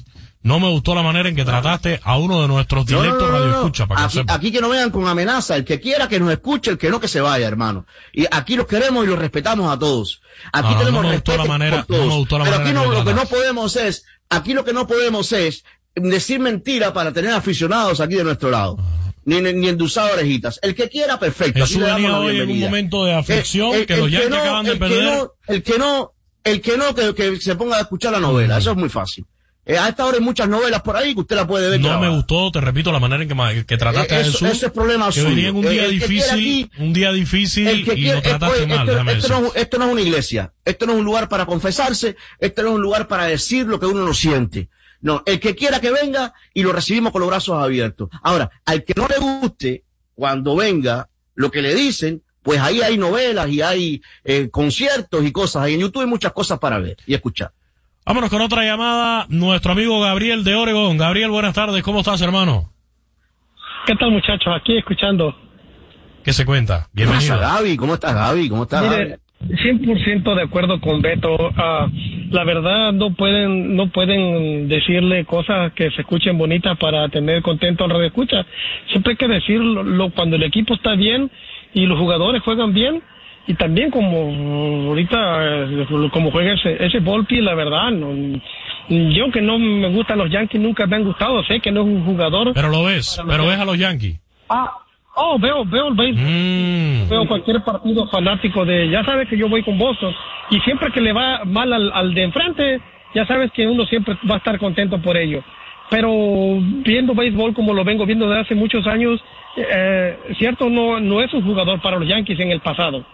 no me gustó la manera en que trataste a uno de nuestros No, directos no, no, no, radioescucha, no. para que Aquí, sepa. aquí que no vengan con amenaza. El que quiera que nos escuche, el que no que se vaya, hermano. Y aquí los queremos y los respetamos a todos. Aquí No, no, tenemos no me gustó respeto la manera- por todos. no me gustó la Pero manera aquí en no, que lo que no trataste. podemos es, aquí lo que no podemos es decir mentira para tener aficionados aquí de nuestro lado. Ni, ni, ni endulzar orejitas. El que quiera, perfecto. Aquí Jesús le damos venía la hoy en un bienvenida. momento de aflicción, El- el- que los el Yankees no- acaban de el que perder. no- El que no, el que no, que, que se ponga a escuchar la novela. Eso es muy fácil. Eh, a esta hora hay muchas novelas por ahí que usted la puede ver. No grabada. me gustó, te repito, la manera en que, ma- que trataste Eh, a eso- Jesús. eso es problema que suyo. venía en un El- día el que quiere difícil, aquí- un día difícil El que y quiere- lo trataste oye, mal, esto, déjame esto decir. no, es- esto no es una iglesia, esto no es un lugar para confesarse, esto no es un lugar para decir lo que uno no siente. No, el que quiera que venga y lo recibimos con los brazos abiertos. Ahora, al que no le guste, cuando venga, lo que le dicen, pues ahí hay novelas y hay eh, conciertos y cosas. Ahí en YouTube hay muchas cosas para ver y escuchar. Vámonos con otra llamada, nuestro amigo Gabriel de Oregon. Gabriel, buenas tardes, ¿cómo estás, hermano? ¿Qué tal, muchachos? Aquí escuchando. ¿Qué se cuenta? Bienvenido. ¿Cómo estás, Gaby? ¿Cómo estás, Gaby? ¿Cómo estás, Gaby? Mire, cien por ciento de acuerdo con Beto. Ah, la verdad, no pueden no pueden decirle cosas que se escuchen bonitas para tener contento al radio escucha. Siempre hay que decirlo lo, cuando el equipo está bien y los jugadores juegan bien. Y también como ahorita, eh, como juega ese, ese Volpi, la verdad, no, yo que no me gustan los Yankees, nunca me han gustado, sé que no es un jugador. Pero lo ves, pero ves a los Yankees. Ah, oh, veo, veo el béisbol. Mm. Veo cualquier partido fanático de, ya sabes que yo voy con Boston, y siempre que le va mal al, al de enfrente, ya sabes que uno siempre va a estar contento por ello. Pero viendo béisbol como lo vengo viendo desde hace muchos años, eh, cierto, no, no es un jugador para los Yankees en el pasado.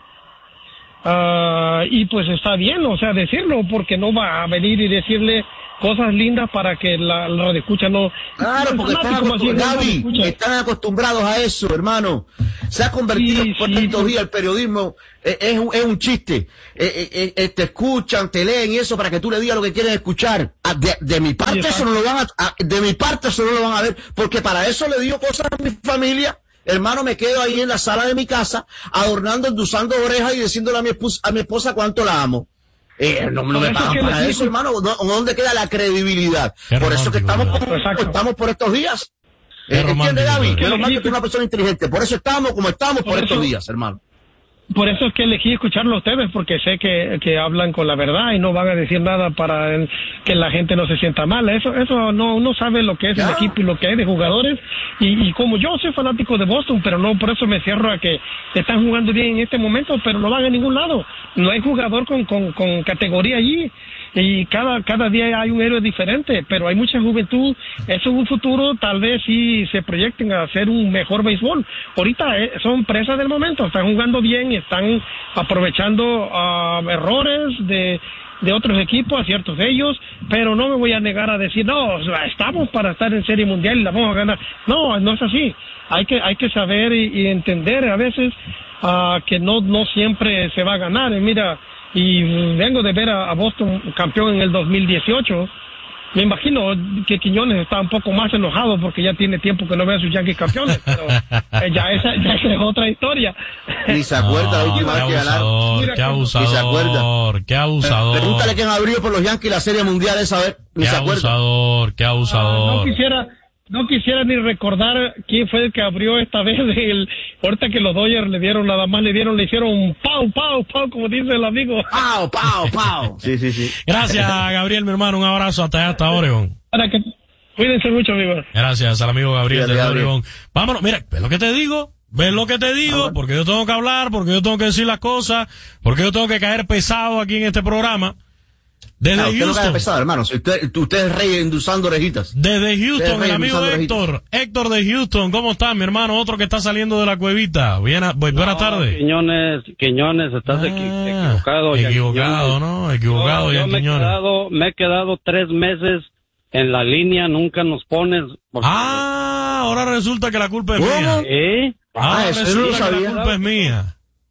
Uh, y pues está bien, o sea, decirlo, porque no va a venir y decirle cosas lindas para que la, la radioescucha no... Claro, porque están acostumbrados, Gaby, están acostumbrados a eso, hermano. Se ha convertido Sí, por sí, estos sí. días el periodismo, eh, es, un, es un chiste. Eh, eh, eh, te escuchan, te leen y eso para que tú le digas lo que quieres escuchar. Ah, de, de mi parte Sí, eso no lo van a, a- de mi parte eso no lo van a ver, porque para eso le digo cosas a mi familia. Hermano, me quedo ahí en la sala de mi casa, adornando, endulzando orejas y diciéndole a mi esposa, a mi esposa cuánto la amo. Eh, no, no me pagan para eso, hermano. ¿Dó- ¿Dónde queda la credibilidad? Qué Por eso que estamos romántico, como Exacto. estamos por estos días. Qué Eh, ¿Entiendes, romántico, Gaby? ¿verdad? Menos mal que tú eres una persona inteligente. Por eso estamos como estamos por, Por estos eso- días, hermano. Por eso es que elegí escucharlo a ustedes, porque sé que, que hablan con la verdad y no van a decir nada para el- que la gente no se sienta mal. Eso eso no uno sabe lo que es el equipo y lo que hay de jugadores. Y, y como yo soy fanático de Boston, pero no por eso me cierro a que están jugando bien en este momento, pero no van a ningún lado. No hay jugador con, con, con categoría allí. Y cada cada día hay un héroe diferente, pero hay mucha juventud. Eso en un futuro tal vez sí se proyecten a hacer un mejor béisbol. Ahorita eh, son presas del momento, están jugando bien y están aprovechando ah, errores de de otros equipos, a ciertos de ellos, pero no me voy a negar a decir, no, o sea, estamos para estar en Serie Mundial y la vamos a ganar. No, no es así. Hay que hay que saber y, y entender a veces ah, que no no siempre se va a ganar. Y mira, y vengo de ver a, a Boston campeón en el dos mil dieciocho. Me imagino que Quiñones está un poco más enojado porque ya tiene tiempo que no ve a sus Yankees campeones, pero eh, ya, esa, ya esa es otra historia. Ni se acuerda la última vez que ganaron. Abusador, qué Ni se acuerda. abusador, qué abusador. Pregúntale quién abrió por los Yankees la Serie Mundial esa vez. Ni Qué se acuerda. abusador, qué No abusador. quisiera no quisiera ni recordar quién fue el que abrió esta vez. El, ahorita que los Dodgers le dieron, nada más le dieron, le hicieron un pau, pau, pau, como dice el amigo. Pau, pau, pau. Sí, sí, sí. Gracias, Gabriel, mi hermano. Un abrazo hasta allá, hasta Oregon. Para que cuídense mucho, amigos. Gracias al amigo Gabriel Cuídate, de Gabriel. Oregon. Vámonos, mira, ¿ves lo que te digo? ¿Ves lo que te digo? Porque yo tengo que hablar, porque yo tengo que decir las cosas, porque yo tengo que caer pesado aquí en este programa. Desde Ah, usted no cae Houston. pesado, hermano. Si Usted, usted es rey endulzando orejitas. Desde Usted Houston, es rey el amigo endulzando orejitas. Héctor. Héctor de Houston, ¿cómo estás, mi hermano? Otro que está saliendo de la cuevita. Buena, bu- buenas tardes. Quiñones, Quiñones, estás equi- equivocado. ya, Equivocado, Quiñones. ¿no? Equivocado, Yo, ya, yo me he Quiñones. quedado, me he quedado tres meses en la línea, nunca nos pones. porque- Ah, ahora resulta que la culpa es ¿Cómo? mía. ¿Eh? Ahora Ah, eso yo no lo resulta que la sabía. culpa es mía.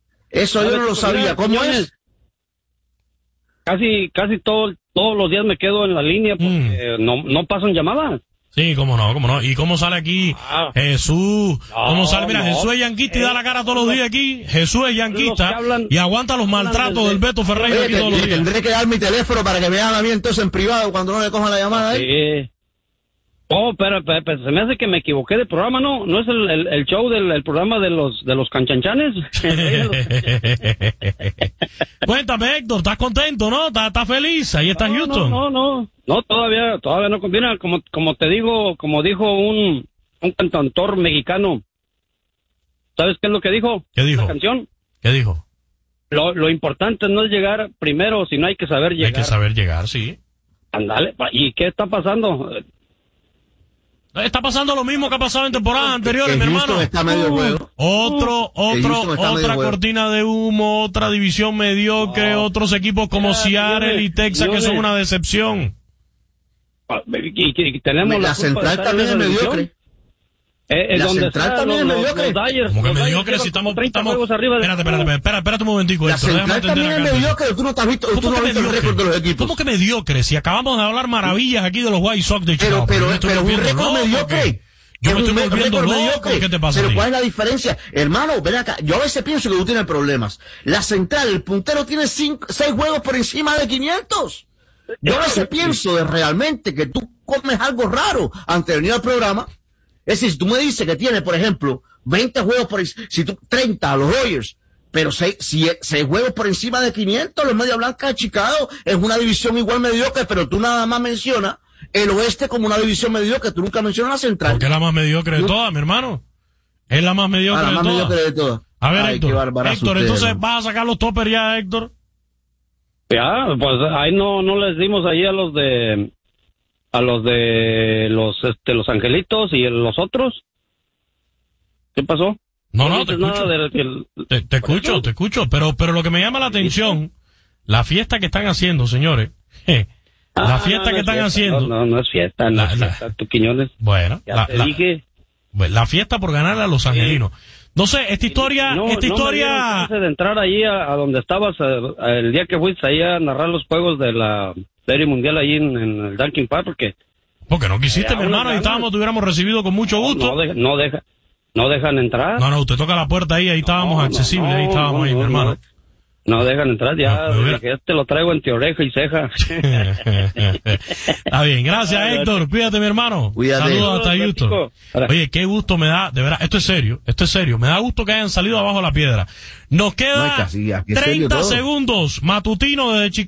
Eso yo no lo sabía. ¿Cómo es? Casi, casi todo, todos los días me quedo en la línea porque no, no pasan llamadas. Sí, cómo no, cómo no. ¿Y cómo sale aquí Jesús? ¿Cómo sale? Mira, no. Jesús es yanquista y da la cara todos los días aquí. Jesús es yanquista Los que hablan- y aguanta los maltratos del Beto Ferreira Oye, aquí te- todos los te- días. tendré que dar mi teléfono para que me hagan a mí entonces en privado cuando no me cojan la llamada ahí. Sí. Oh, pero, pero, pero se me hace que me equivoqué de programa, ¿no? ¿No es el, el, el show del el programa de los de los canchanchanes? Cuéntame, Héctor, ¿estás contento, no? ¿Estás, estás feliz? Ahí está no, Houston. No, no, no, no, todavía, todavía no conviene. Como, como te digo, como dijo un, un cantautor mexicano, ¿sabes qué es lo que dijo? ¿Qué dijo? La canción. ¿Qué dijo? Lo, lo importante no es llegar primero, sino hay que saber llegar. Hay que saber llegar, sí. Andale, ¿y qué está pasando? Está pasando lo mismo que ha pasado en temporadas anteriores, mi hermano. Está medio juego. Otro, otro, otra cortina de humo, otra división mediocre, no. Otros equipos como Seattle y Texas que son una decepción. Y, y, y tenemos la, la central también es mediocre. Eh, la donde central también los, es mediocre. Los Dyers, como que los mediocre Dyers si estamos... treinta estamos juegos arriba de... Espérate, espérate, espérate, espérate un momentico. La Esto, central también es mediocre. Tú no te has visto, tú no has visto el récord de los equipos. ¿Cómo que mediocre? Si acabamos de hablar maravillas aquí de los White Sox de Chicago. Pero, pero, pero un récord no, mediocre. Yo me estoy volviendo loco. ¿Qué te pasa? Pero ¿cuál es la diferencia? Hermano, ven acá. Yo a veces pienso que tú tienes problemas. La central, el puntero tiene cinco, seis juegos por encima de quinientos. Yo a veces pienso de realmente que tú comes algo raro antes de venir al programa. Es decir, si tú me dices que tiene, por ejemplo, veinte juegos por encima, si tú, treinta a los Dodgers, pero seis, seis juegos por encima de quinientos, los Media Blanca de Chicago es una división igual mediocre, pero tú nada más mencionas el oeste como una división mediocre, tú nunca mencionas la central. Porque es la más mediocre de todas, mi hermano. Es la más mediocre, ah, la más de, mediocre todas. de todas. A ver, Ay, Héctor, Héctor, ustedes, entonces ¿no? vas a sacar los toppers ya, Héctor. Ya, pues ahí no, no les dimos ahí a los de, a los de los, este, los angelitos y los otros. ¿Qué pasó? No, no, te escucho. De, de, te, te escucho, eso? te escucho, pero, pero lo que me llama la atención, la fiesta que están haciendo, señores, je, ah, la fiesta no, no que están fiesta, haciendo. No, no, no es fiesta, no la, es fiesta, la, tu Quiñones. Bueno, ya la, te la, dije. La fiesta por ganarle a los angelinos. No sé, esta historia, no, esta no historia. Me de entrar ahí a, a donde estabas a, a, el día que fuiste ahí a narrar los juegos de la Serie Mundial ahí en, en el Dunkin' Park, porque. Porque no quisiste, mi hermano, y estábamos, te hubiéramos recibido con mucho gusto. No, no, deja, no deja. No dejan entrar. No, no, usted toca la puerta ahí, ahí estábamos no, accesibles, no, ahí estábamos no, ahí, mi hermano. No, no dejan entrar, ya, no, hubiera... que este lo traigo entre oreja y ceja. Está bien, gracias Héctor, cuídate mi hermano. Cuídate. Saludos hasta Houston. Oye, qué gusto me da, de verdad, esto es serio, esto es serio, me da gusto que hayan salido abajo la piedra. Nos queda treinta segundos, matutino desde Chicago.